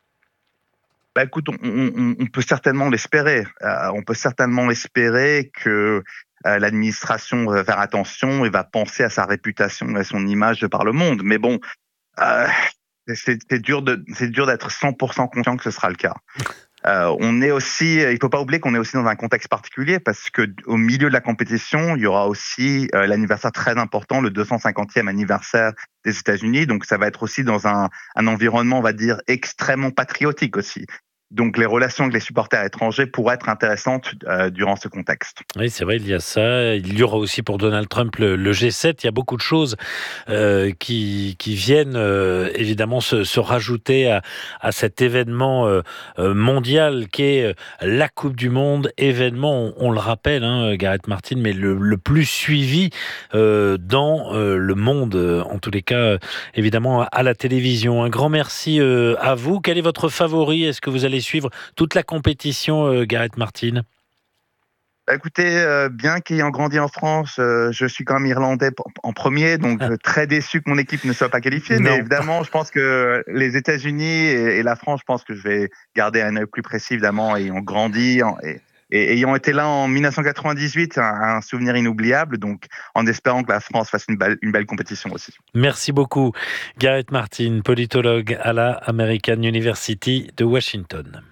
Bah écoute, on, on, on peut certainement l'espérer. Euh, on peut certainement espérer que euh, l'administration va faire attention et va penser à sa réputation et à son image de par le monde. Mais bon, euh, c'est, c'est dur de, c'est dur d'être cent pour cent confiant que ce sera le cas. Euh, on est aussi, il faut pas oublier qu'on est aussi dans un contexte particulier parce que au milieu de la compétition, il y aura aussi euh, l'anniversaire très important, le deux cent cinquantième anniversaire des États-Unis. Donc ça va être aussi dans un, un environnement, on va dire, extrêmement patriotique aussi. Donc les relations avec les supporters étrangers pourraient être intéressantes euh, durant ce contexte. Oui, c'est vrai, il y a ça. Il y aura aussi pour Donald Trump le, le G sept. Il y a beaucoup de choses euh, qui, qui viennent euh, évidemment se, se rajouter à, à cet événement euh, mondial qu'est euh, la Coupe du Monde. Événement, on, on le rappelle, hein, Gareth Martin, mais le, le plus suivi euh, dans euh, le monde, en tous les cas, euh, évidemment, à la télévision. Un grand merci euh, à vous. Quel est votre favori ? Est-ce que vous allez suivre toute la compétition, euh, Gareth Martin? Bah écoutez, euh, bien qu'ayant grandi en France, euh, je suis quand même irlandais en premier, donc euh, très déçu que mon équipe ne soit pas qualifiée. Non. Mais évidemment, je pense que les États-Unis et, et la France, je pense que je vais garder un œil plus précis, évidemment, ayant grandi en, et, et ayant été là en dix-neuf cent quatre-vingt-dix-huit, un, un souvenir inoubliable, donc en espérant que la France fasse une belle, une belle compétition aussi. Merci beaucoup, Gareth Martin, politologue à la American University de Washington.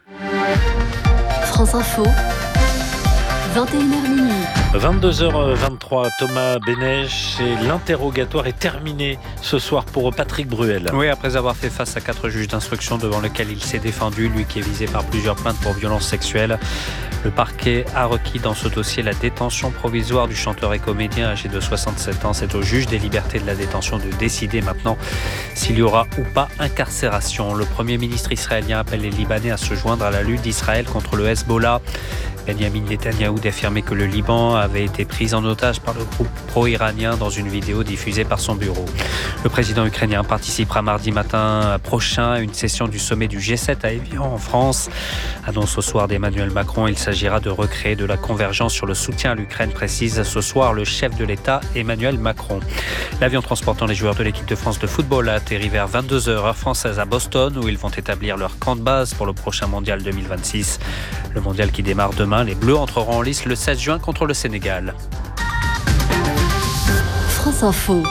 France Info, vingt et une heures minuit. vingt-deux heures vingt-trois, Thomas Bénèche, et l'interrogatoire est terminé ce soir pour Patrick Bruel. Oui, après avoir fait face à quatre juges d'instruction devant lesquels il s'est défendu, lui qui est visé par plusieurs plaintes pour violences sexuelles, le parquet a requis dans ce dossier la détention provisoire du chanteur et comédien âgé de soixante-sept ans. C'est au juge des libertés de la détention de décider maintenant s'il y aura ou pas incarcération. Le Premier ministre israélien appelle les Libanais à se joindre à la lutte d'Israël contre le Hezbollah. Benjamin Netanyahou d'affirmer que le Liban avait été pris en otage par le groupe pro-iranien dans une vidéo diffusée par son bureau. Le président ukrainien participera mardi matin prochain à une session du sommet du G sept à Évian en France. Annonce ce soir d'Emmanuel Macron, il s'agira de recréer de la convergence sur le soutien à l'Ukraine, précise ce soir le chef de l'État Emmanuel Macron. L'avion transportant les joueurs de l'équipe de France de football a atterri vers vingt-deux heures heure française à Boston où ils vont établir leur camp de base pour le prochain mondial deux mille vingt-six. Le mondial qui démarre demain, les Bleus entreront en lice le seize juin contre le Sénégal. France Info.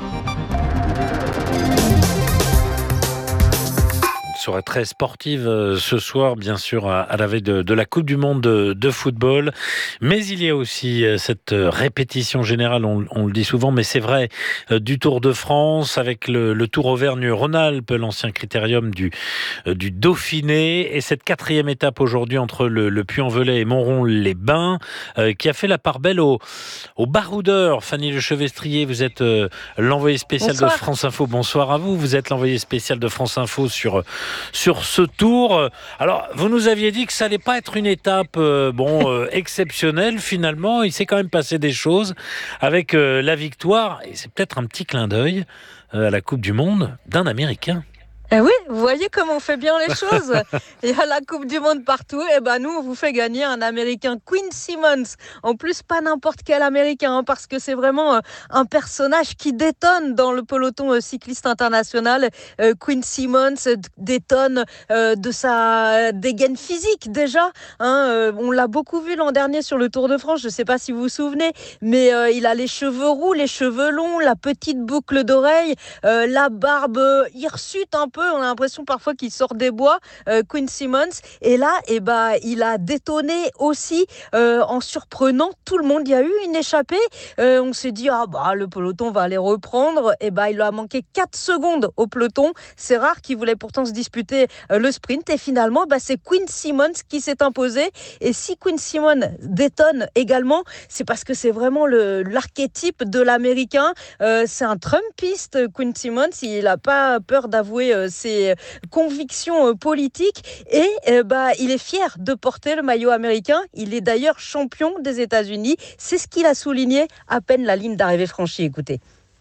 Soirée très sportive ce soir, bien sûr, à la veille de, de la Coupe du Monde de, de football. Mais il y a aussi cette répétition générale, on, on le dit souvent, mais c'est vrai, du Tour de France avec le, le Tour Auvergne-Rhône-Alpes, l'ancien critérium du, du Dauphiné. Et cette quatrième étape aujourd'hui entre le, le Puy-en-Velay et Montrond-les-Bains, euh, qui a fait la part belle aux, aux baroudeurs. Fanny Lechevestrier, vous êtes euh, l'envoyé spécial Bonsoir. de France Info. Bonsoir à vous. Vous êtes l'envoyé spécial de France Info sur... sur ce tour. Alors, vous nous aviez dit que ça allait pas être une étape euh, bon euh, exceptionnelle. Finalement, il s'est quand même passé des choses avec euh, la victoire, et c'est peut-être un petit clin d'œil euh, à la Coupe du Monde d'un Américain. Eh oui, vous voyez comment on fait bien les choses. Il y a la Coupe du Monde partout. Et ben nous, on vous fait gagner un Américain, Quinn Simmons. En plus, pas n'importe quel Américain, hein, parce que c'est vraiment euh, un personnage qui détonne dans le peloton euh, cycliste international. Euh, Quinn Simmons euh, détonne euh, de sa dégaine physique déjà. Hein, euh, on l'a beaucoup vu l'an dernier sur le Tour de France. Je ne sais pas si vous vous souvenez, mais euh, il a les cheveux roux, les cheveux longs, la petite boucle d'oreille, euh, la barbe hirsute un peu. On a l'impression parfois qu'il sort des bois, euh, Quinn Simmons. Et là, eh ben, il a détonné aussi euh, en surprenant tout le monde. Il y a eu une échappée. Euh, on s'est dit, ah bah, le peloton va aller reprendre. Et ben, il a manqué quatre secondes au peloton. C'est rare qu'il voulait pourtant se disputer euh, le sprint. Et finalement, bah, c'est Quinn Simmons qui s'est imposé. Et si Quinn Simmons détonne également, c'est parce que c'est vraiment le, l'archétype de l'Américain. Euh, c'est un Trumpiste, Quinn Simmons. Il n'a pas peur d'avouer euh, ses convictions politiques et euh, bah, il est fier de porter le maillot américain. Il est d'ailleurs champion des États-Unis. C'est ce qu'il a souligné à peine la ligne d'arrivée franchie. Écoutez.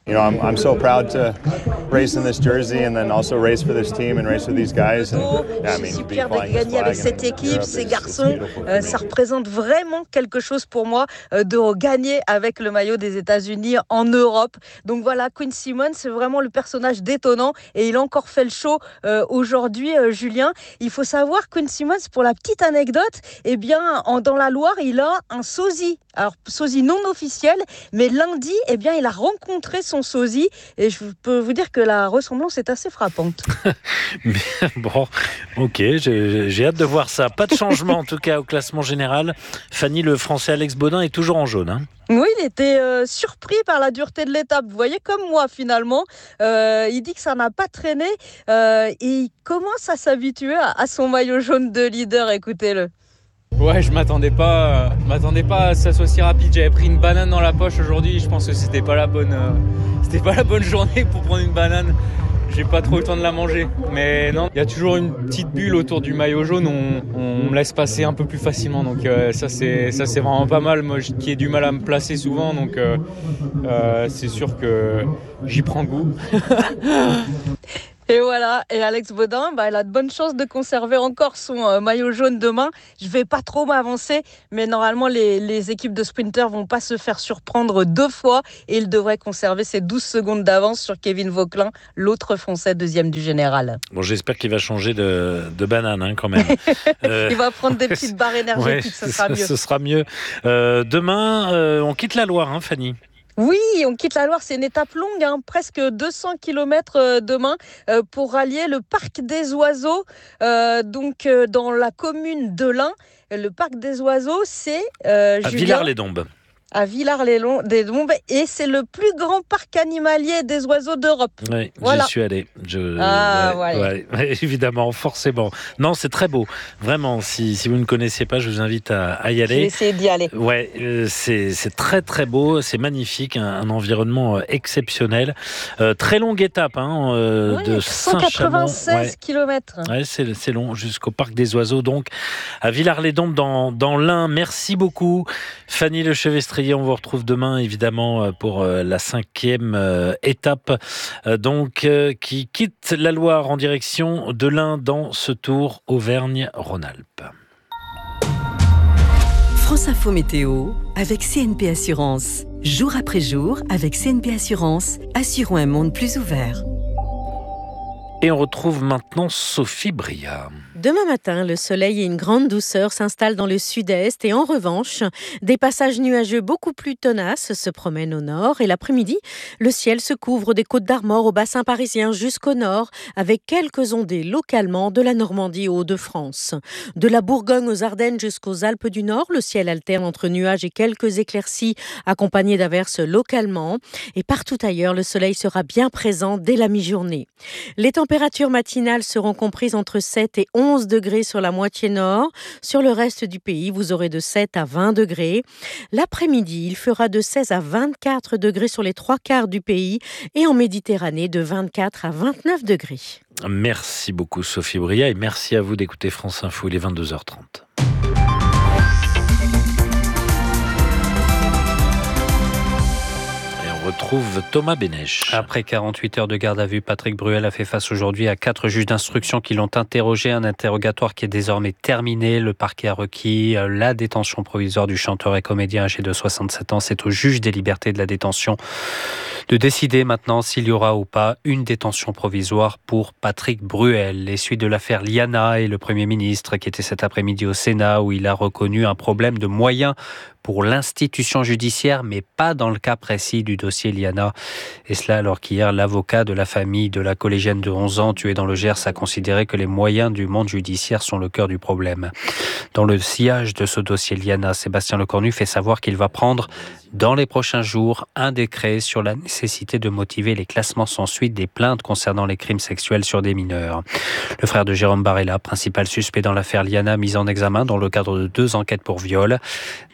You know, I'm, I'm so proud to race in this jersey and then also race for this team and race with these guys. And, yeah, I mean, je suis fière de gagner avec cette équipe, ces garçons. Euh, ça représente vraiment quelque chose pour moi euh, de gagner avec le maillot des États-Unis en Europe. Donc voilà, Quinn Simmons, c'est vraiment le personnage détonnant et il a encore fait le show euh, aujourd'hui, euh, Julien. Il faut savoir, Quinn Simmons, pour la petite anecdote, eh bien, en, dans la Loire, il a un sosie. Alors, sosie non officiel, mais lundi, eh bien, il a rencontré son sosie et je peux vous dire que la ressemblance est assez frappante. Bon, ok, j'ai, j'ai hâte de voir ça. Pas de changement en tout cas au classement général. Fanny, le Français Alex Baudin est toujours en jaune. Hein. Oui, il était euh, surpris par la dureté de l'étape. Vous voyez, comme moi finalement, euh, il dit que ça n'a pas traîné euh, et il commence à s'habituer à, à son maillot jaune de leader. Écoutez-le. Ouais, je m'attendais pas, je m'attendais pas à ça soit si rapide. J'avais pris une banane dans la poche aujourd'hui. Je pense que c'était pas la bonne, euh, c'était pas la bonne journée pour prendre une banane. J'ai pas trop eu le temps de la manger. Mais non, il y a toujours une petite bulle autour du maillot jaune. On, on me laisse passer un peu plus facilement. Donc euh, ça c'est, ça c'est vraiment pas mal. Moi, qui ai du mal à me placer souvent, donc euh, euh, c'est sûr que j'y prends goût. Et voilà, et Alex Baudin, bah, elle a de bonnes chances de conserver encore son euh, maillot jaune demain. Je vais pas trop m'avancer, mais normalement les, les équipes de sprinters vont pas se faire surprendre deux fois et il devrait conserver ses douze secondes d'avance sur Kevin Vauquelin, l'autre Français deuxième du général. Bon, j'espère qu'il va changer de, de banane hein, quand même. euh... Il va prendre des petites barres énergétiques, ouais, ce sera mieux. Ce sera mieux. Euh, demain, euh, on quitte la Loire, hein, Fanny. Oui, on quitte la Loire, c'est une étape longue, hein, presque deux cents kilomètres demain euh, pour rallier le Parc des Oiseaux, euh, donc euh, dans la commune de l'Ain. Le Parc des Oiseaux, c'est... Euh, à Villars-les-Dombes. À Villars-les-Dombes, et c'est le plus grand parc animalier des oiseaux d'Europe. Oui, voilà. J'y suis allé. Je... Ah, ouais, ouais. ouais, évidemment, forcément. Non, c'est très beau. Vraiment, si, si vous ne connaissez pas, je vous invite à, à y aller. Je vais essayer d'y aller. Ouais, euh, c'est, c'est très très beau, c'est magnifique, un, un environnement exceptionnel. Euh, très longue étape hein, euh, ouais, de cent quatre-vingt-seize ouais. kilomètres. Ouais, c'est, c'est long, jusqu'au Parc des Oiseaux, donc à Villars-les-Dombes dans, dans l'Ain. Merci beaucoup, Fanny Lechevestrier. On vous retrouve demain, évidemment, pour la cinquième étape, donc, qui quitte la Loire en direction de l'Ain dans ce Tour Auvergne-Rhône-Alpes. France Info Météo avec C N P Assurance. Jour après jour, avec C N P Assurance, assurons un monde plus ouvert. Et on retrouve maintenant Sophie Bria. Demain matin, le soleil et une grande douceur s'installent dans le sud-est et en revanche, des passages nuageux beaucoup plus tenaces se promènent au nord et l'après-midi, le ciel se couvre des Côtes d'Armor au bassin parisien jusqu'au nord avec quelques ondées localement de la Normandie aux Hauts-de-France. De la Bourgogne aux Ardennes jusqu'aux Alpes du Nord, le ciel alterne entre nuages et quelques éclaircies accompagnées d'averses localement et partout ailleurs, le soleil sera bien présent dès la mi-journée. Les températures matinales seront comprises entre sept et onze degrés sur la moitié nord. Sur le reste du pays, vous aurez de sept à vingt degrés. L'après-midi, il fera de seize à vingt-quatre degrés sur les trois quarts du pays et en Méditerranée de vingt-quatre à vingt-neuf degrés. Merci beaucoup Sophie Bria et merci à vous d'écouter France Info, il est vingt-deux heures trente. Retrouve Thomas Bénèche. Après quarante-huit heures de garde à vue, Patrick Bruel a fait face aujourd'hui à quatre juges d'instruction qui l'ont interrogé. Un interrogatoire qui est désormais terminé. Le parquet a requis la détention provisoire du chanteur et comédien âgé de soixante-sept ans. C'est au juge des libertés de la détention de décider maintenant s'il y aura ou pas une détention provisoire pour Patrick Bruel. Les suites de l'affaire Liana et le Premier ministre qui était cet après-midi au Sénat où il a reconnu un problème de moyens pour l'institution judiciaire, mais pas dans le cas précis du dossier Liana. Et cela alors qu'hier, l'avocat de la famille de la collégienne de onze ans tuée dans le Gers a considéré que les moyens du monde judiciaire sont le cœur du problème. Dans le sillage de ce dossier Liana, Sébastien Lecornu fait savoir qu'il va prendre dans les prochains jours un décret sur la nécessité de motiver les classements sans suite des plaintes concernant les crimes sexuels sur des mineurs. Le frère de Jérôme Barella, principal suspect dans l'affaire Liana, mis en examen dans le cadre de deux enquêtes pour viol, des faits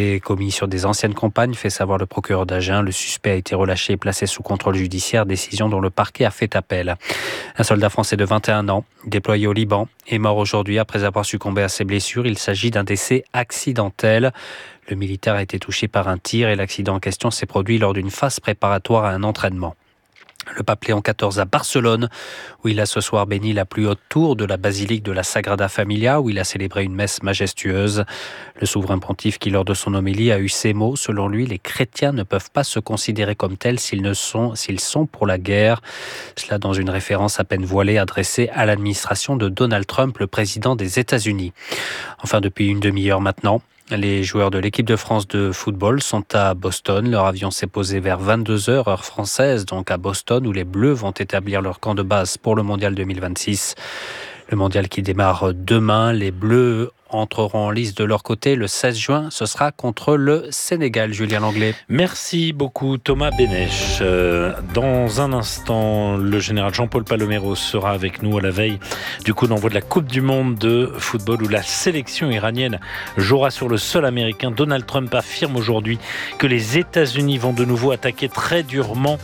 été commis sur des anciennes compagnes, fait savoir le procureur d'Agen. Le suspect a été relâché et placé sous contrôle judiciaire, décision dont le parquet a fait appel. Un soldat français de vingt et un ans, déployé au Liban, est mort aujourd'hui après avoir succombé à ses blessures. Il s'agit d'un décès accidentel. Le militaire a été touché par un tir et l'accident en question s'est produit lors d'une phase préparatoire à un entraînement. Le pape Léon quatorze à Barcelone, où il a ce soir béni la plus haute tour de la basilique de la Sagrada Familia, où il a célébré une messe majestueuse. Le souverain pontife qui, lors de son homélie, a eu ces mots. Selon lui, les chrétiens ne peuvent pas se considérer comme tels s'ils ne sont, s'ils sont pour la guerre. Cela dans une référence à peine voilée adressée à l'administration de Donald Trump, le président des États-Unis. Enfin, depuis une demi-heure maintenant, les joueurs de l'équipe de France de football sont à Boston. Leur avion s'est posé vers vingt-deux heures, heure française, donc à Boston, où les Bleus vont établir leur camp de base pour le Mondial deux mille vingt-six. Le Mondial qui démarre demain. Les Bleus entreront en lice de leur côté le seize juin. Ce sera contre le Sénégal. Julien Langlais. Merci beaucoup Thomas Bénèche. Euh, dans un instant, le général Jean-Paul Palomero sera avec nous à la veille du coup d'envoi de la Coupe du Monde de football où la sélection iranienne jouera sur le sol américain. Donald Trump affirme aujourd'hui que les États-Unis vont de nouveau attaquer très durement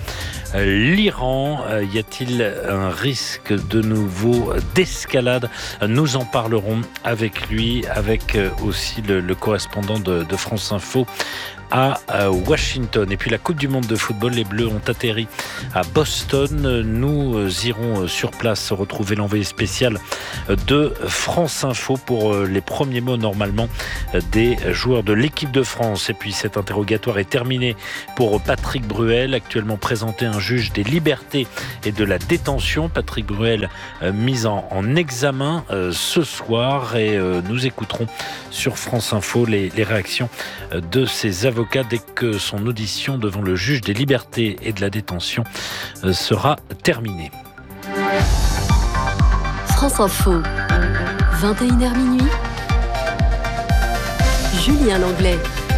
l'Iran. Euh, y a-t-il un risque de nouveau d'escalade? Nous en parlerons avec lui, avec aussi le, le correspondant de, de France Info à Washington. Et puis la Coupe du Monde de football, les Bleus ont atterri à Boston. Nous irons sur place retrouver l'envoyé spécial de France Info pour les premiers mots normalement des joueurs de l'équipe de France. Et puis cet interrogatoire est terminé pour Patrick Bruel, actuellement présenté à un juge des libertés et de la détention. Patrick Bruel mis en, en examen euh, ce soir et euh, nous écouterons sur France Info les, les réactions de ses avocats dès que son audition devant le juge des libertés et de la détention sera terminée. France Info, vingt et une heures minuit. Julien Langlais.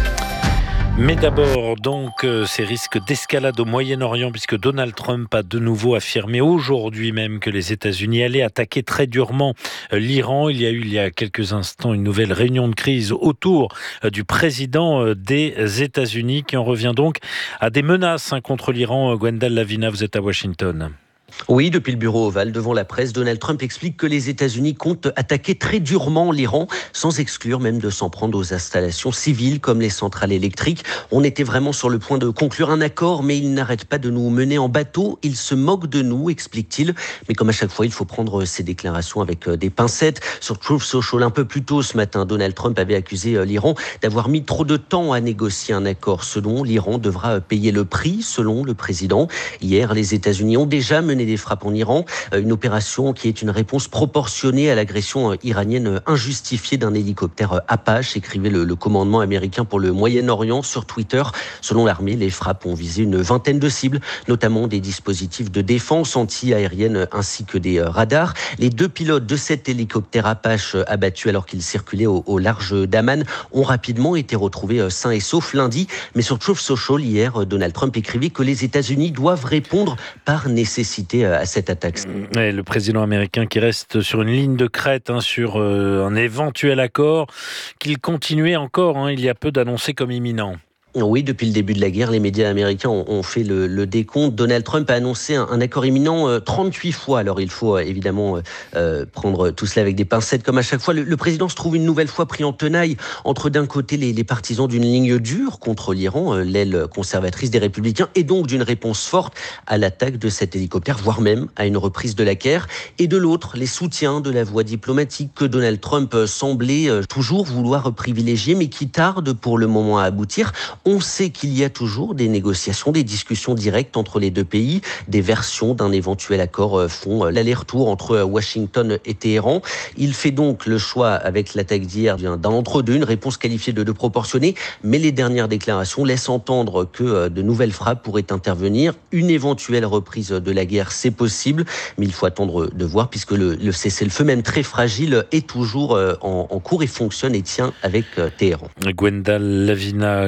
Mais d'abord, donc, euh, ces risques d'escalade au Moyen-Orient, puisque Donald Trump a de nouveau affirmé aujourd'hui même que les États-Unis allaient attaquer très durement euh, l'Iran. Il y a eu, il y a quelques instants, une nouvelle réunion de crise autour euh, du président euh, des États-Unis, qui en revient donc à des menaces hein, contre l'Iran. Euh, Gwendal Lavina, vous êtes à Washington. Oui, depuis le bureau ovale, devant la presse, Donald Trump explique que les États-Unis comptent attaquer très durement l'Iran, sans exclure même de s'en prendre aux installations civiles comme les centrales électriques. On était vraiment sur le point de conclure un accord, mais il n'arrête pas de nous mener en bateau. Il se moque de nous, explique-t-il. Mais comme à chaque fois, il faut prendre ses déclarations avec des pincettes. Sur Truth Social, un peu plus tôt ce matin, Donald Trump avait accusé l'Iran d'avoir mis trop de temps à négocier un accord. Selon l'Iran devra payer le prix, selon le président. Hier, les États-Unis ont déjà mené des frappes en Iran, une opération qui est une réponse proportionnée à l'agression iranienne injustifiée d'un hélicoptère Apache, écrivait le, le commandement américain pour le Moyen-Orient sur Twitter. Selon l'armée, les frappes ont visé une vingtaine de cibles, notamment des dispositifs de défense anti-aérienne ainsi que des radars. Les deux pilotes de cet hélicoptère Apache abattus alors qu'ils circulaient au, au large d'Amman ont rapidement été retrouvés sains et saufs lundi. Mais sur Truth Social, hier, Donald Trump écrivait que les États-Unis doivent répondre par nécessité à cette attaque. Et le président américain qui reste sur une ligne de crête hein, sur euh, un éventuel accord qu'il continuait encore hein, il y a peu d'annoncer comme imminent. Oui, depuis le début de la guerre, les médias américains ont, ont fait le, le décompte. Donald Trump a annoncé un, un accord imminent euh, trente-huit fois. Alors il faut euh, évidemment euh, prendre tout cela avec des pincettes comme à chaque fois. Le, le président se trouve une nouvelle fois pris en tenaille entre d'un côté les, les partisans d'une ligne dure contre l'Iran, euh, l'aile conservatrice des Républicains, et donc d'une réponse forte à l'attaque de cet hélicoptère, voire même à une reprise de la guerre. Et de l'autre, les soutiens de la voie diplomatique que Donald Trump euh, semblait euh, toujours vouloir privilégier, mais qui tarde pour le moment à aboutir. On sait qu'il y a toujours des négociations, des discussions directes entre les deux pays. Des versions d'un éventuel accord font l'aller-retour entre Washington et Téhéran. Il fait donc le choix, avec l'attaque d'hier, d'un entre-deux, une réponse qualifiée de, de proportionnée. Mais les dernières déclarations laissent entendre que de nouvelles frappes pourraient intervenir. Une éventuelle reprise de la guerre, c'est possible. Mais il faut attendre de voir, puisque le, le cessez-le-feu, même très fragile, est toujours en, en cours et fonctionne et tient avec Téhéran. Gwendal Lavina, correspondant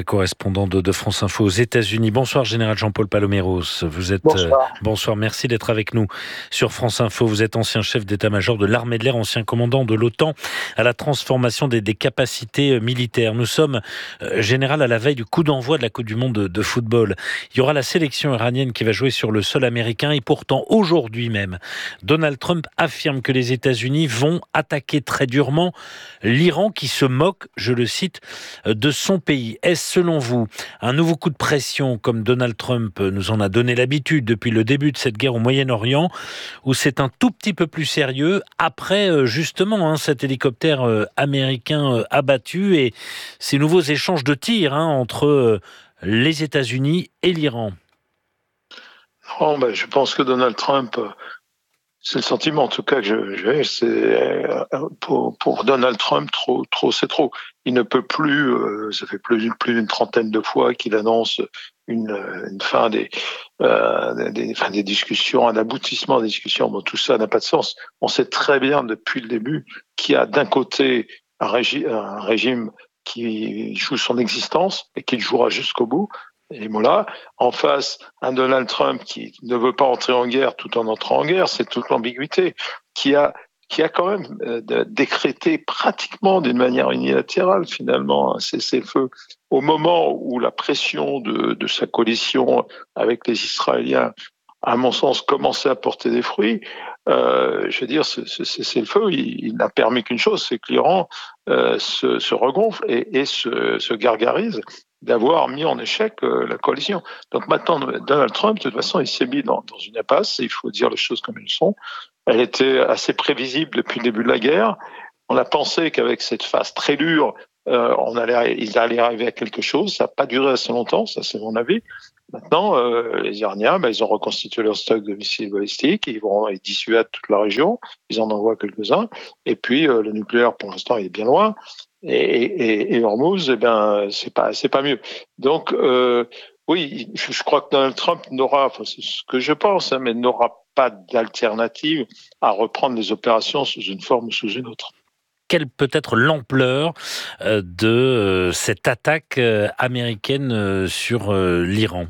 correspondant de, de France Info aux États-Unis. Bonsoir, Général Jean-Paul Paloméros. Vous êtes bonsoir. Euh, bonsoir, merci d'être avec nous sur France Info. Vous êtes ancien chef d'état-major de l'armée de l'air, ancien commandant de l'OTAN à la transformation des, des capacités militaires. Nous sommes, euh, Général, à la veille du coup d'envoi de la Coupe du Monde de, de football. Il y aura la sélection iranienne qui va jouer sur le sol américain et pourtant, aujourd'hui même, Donald Trump affirme que les États-Unis vont attaquer très durement l'Iran qui se moque, je le cite, de son pays. Est-ce selon vous un nouveau coup de pression comme Donald Trump nous en a donné l'habitude depuis le début de cette guerre au Moyen-Orient, ou c'est un tout petit peu plus sérieux après justement hein, cet hélicoptère américain abattu et ces nouveaux échanges de tirs hein, entre les États-Unis et l'Iran? Non, ben, je pense que Donald Trump... C'est le sentiment, en tout cas, que j'ai. C'est pour, pour Donald Trump, trop, trop, c'est trop. Il ne peut plus. Euh, ça fait plus, plus d'une trentaine de fois qu'il annonce une, une fin des, euh, des, fin des discussions, un aboutissement des discussions. Bon, tout ça n'a pas de sens. On sait très bien depuis le début qu'il y a d'un côté un, régi, un régime qui joue son existence et qui le jouera jusqu'au bout. Et voilà, en face, un Donald Trump qui ne veut pas entrer en guerre tout en entrant en guerre, c'est toute l'ambiguïté, qui a, qui a quand même euh, décrété pratiquement d'une manière unilatérale finalement un cessez-le-feu au moment où la pression de, de sa coalition avec les Israéliens, à mon sens, commençait à porter des fruits. Euh, je veux dire, ce, ce cessez-le-feu, il, il n'a permis qu'une chose, c'est que l'Iran euh, se, se regonfle et, et se, se gargarise d'avoir mis en échec euh, la coalition. Donc maintenant, Donald Trump, de toute façon, il s'est mis dans, dans une impasse, et il faut dire les choses comme elles sont. Elle était assez prévisible depuis le début de la guerre. On a pensé qu'avec cette phase très dure, euh, on allait, ils allaient arriver à quelque chose. Ça n'a pas duré assez longtemps, ça c'est mon avis. Maintenant, euh, les Iraniens, ben, ils ont reconstitué leur stock de missiles balistiques, ils vont ils dissuadent toute la région, ils en envoient quelques-uns, et puis euh, le nucléaire, pour l'instant, il est bien loin. Et, et, et Hormuz, eh ben, c'est pas, c'est pas mieux. Donc, euh, oui, je, je crois que Donald Trump n'aura, enfin, c'est ce que je pense, hein, mais n'aura pas d'alternative à reprendre les opérations sous une forme ou sous une autre. Quelle peut être l'ampleur de cette attaque américaine sur l'Iran?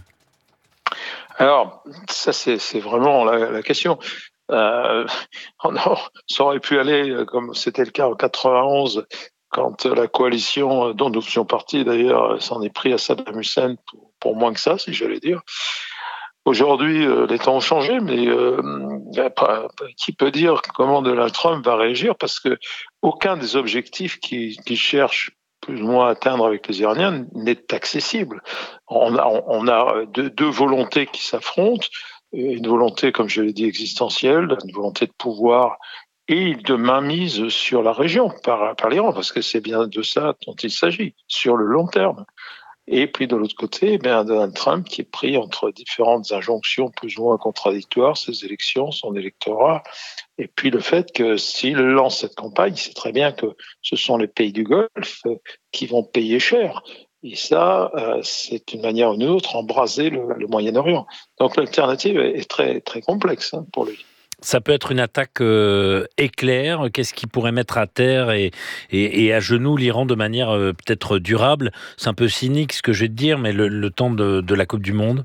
Alors, ça, c'est, c'est vraiment la, la question. Euh, non, ça aurait pu aller, comme c'était le cas en quatre-vingt-onze, quand la coalition dont nous faisions partie, d'ailleurs, s'en est pris à Saddam Hussein pour, pour moins que ça, si j'allais dire. Aujourd'hui, euh, les temps ont changé, mais euh, pas, qui peut dire comment Donald Trump va réagir, parce que aucun des objectifs qu'il, qu'il cherche plus ou moins à atteindre avec les Iraniens n'est accessible. On a, on a deux, deux volontés qui s'affrontent, une volonté, comme je l'ai dit, existentielle, une volonté de pouvoir et de mainmise sur la région par, par l'Iran, parce que c'est bien de ça dont il s'agit, sur le long terme. Et puis de l'autre côté, eh bien, Donald Trump qui est pris entre différentes injonctions plus ou moins contradictoires, ses élections, son électorat, et puis le fait que s'il lance cette campagne, il sait très bien que ce sont les pays du Golfe qui vont payer cher. Et ça, euh, c'est une manière ou une autre embraser le, le Moyen-Orient. Donc l'alternative est très, très complexe hein, pour lui. Ça peut être une attaque euh, éclair. Qu'est-ce qui pourrait mettre à terre et, et, et à genoux l'Iran de manière euh, peut-être durable? C'est un peu cynique ce que je vais te dire, mais le, le temps de, de la Coupe du Monde.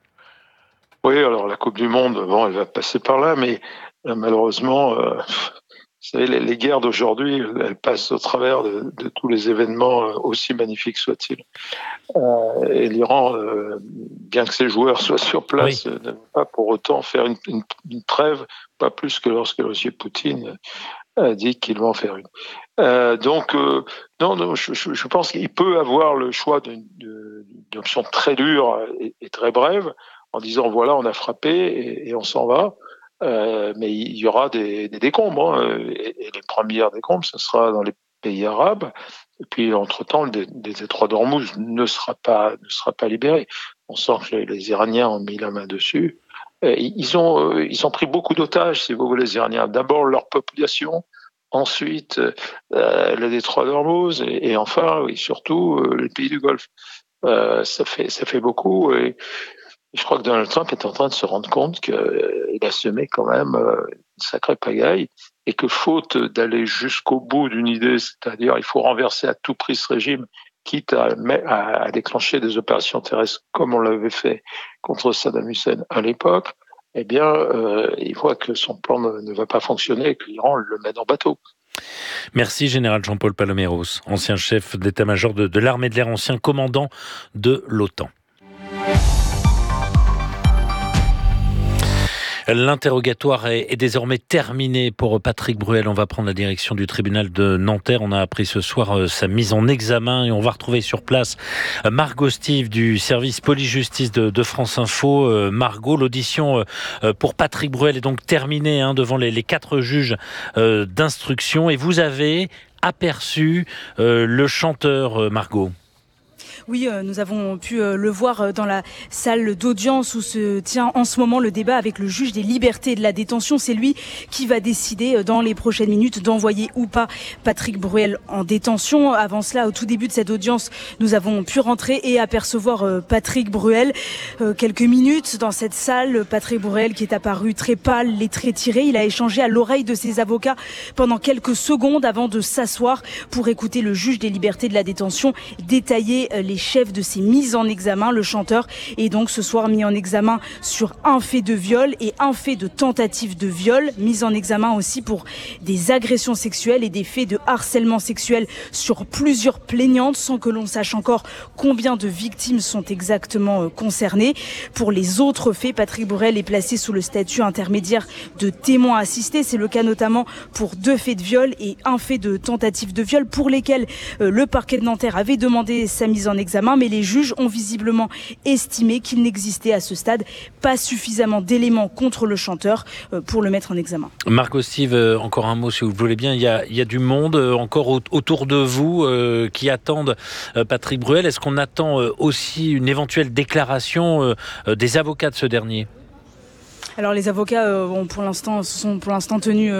Oui, alors la Coupe du Monde, bon, elle va passer par là, mais euh, malheureusement, euh, vous savez, les, les guerres d'aujourd'hui, elles passent au travers de, de tous les événements, euh, aussi magnifiques soient-ils. Euh, et l'Iran, euh, bien que ses joueurs soient sur place, oui. ne va pas pour autant faire une, une, une trêve, pas plus que lorsque M. Poutine a dit qu'il va en faire une. Euh, donc, euh, non, non je, je pense qu'il peut avoir le choix d'une, d'une option très dure et, et très brève, en disant voilà, on a frappé et, et on s'en va. Euh, mais il y aura des, des décombres, hein, et, et les premières décombres, ce sera dans les pays arabes. Et puis, entre-temps, le dé, détroit d'Ormuz ne sera pas ne sera pas libéré. On sent que les, les Iraniens ont mis la main dessus. Euh, ils ont ils ont pris beaucoup d'otages, si vous voulez, les Iraniens. D'abord leur population, ensuite euh, le détroit d'Ormuz, et, et enfin, oui, surtout euh, les pays du Golfe. Euh, ça fait ça fait beaucoup. Et je crois que Donald Trump est en train de se rendre compte qu'il euh, a semé quand même euh, une sacrée pagaille, et que faute d'aller jusqu'au bout d'une idée, c'est-à-dire il faut renverser à tout prix ce régime quitte à, à, à déclencher des opérations terrestres comme on l'avait fait contre Saddam Hussein à l'époque, eh bien, euh, il voit que son plan ne, ne va pas fonctionner et que l'Iran le mène en bateau. Merci Général Jean-Paul Paloméros, ancien chef d'état-major de, de l'armée de l'air, ancien commandant de l'OTAN. L'interrogatoire est, est désormais terminé pour Patrick Bruel. On va prendre la direction du tribunal de Nanterre. On a appris ce soir euh, sa mise en examen et on va retrouver sur place euh, Margot Stive du service police-justice de, de France Info. Euh, Margot, l'audition euh, pour Patrick Bruel est donc terminée hein, devant les, les quatre juges euh, d'instruction et vous avez aperçu euh, le chanteur euh, Margot. Oui, euh, nous avons pu euh, le voir dans la salle d'audience où se tient en ce moment le débat avec le juge des libertés et de la détention. C'est lui qui va décider dans les prochaines minutes d'envoyer ou pas Patrick Bruel en détention. Avant cela, au tout début de cette audience, nous avons pu rentrer et apercevoir euh, Patrick Bruel. Euh, quelques minutes dans cette salle, Patrick Bruel qui est apparu très pâle, les traits tirés. Il a échangé à l'oreille de ses avocats pendant quelques secondes avant de s'asseoir pour écouter le juge des libertés et de la détention détailler euh, les chefs de ces mises en examen. Le chanteur est donc ce soir mis en examen sur un fait de viol et un fait de tentative de viol, mis en examen aussi pour des agressions sexuelles et des faits de harcèlement sexuel sur plusieurs plaignantes sans que l'on sache encore combien de victimes sont exactement concernées. Pour les autres faits, Patrick Bruel est placé sous le statut intermédiaire de témoin assisté. C'est le cas notamment pour deux faits de viol et un fait de tentative de viol pour lesquels le parquet de Nanterre avait demandé sa mise en examen, mais les juges ont visiblement estimé qu'il n'existait à ce stade pas suffisamment d'éléments contre le chanteur pour le mettre en examen. Margot Stive, encore un mot si vous le voulez bien. Il y a, il y a du monde encore autour de vous euh, qui attendent Patrick Bruel. Est-ce qu'on attend aussi une éventuelle déclaration euh, des avocats de ce dernier ? Alors les avocats euh, ont pour l'instant, sont pour l'instant tenus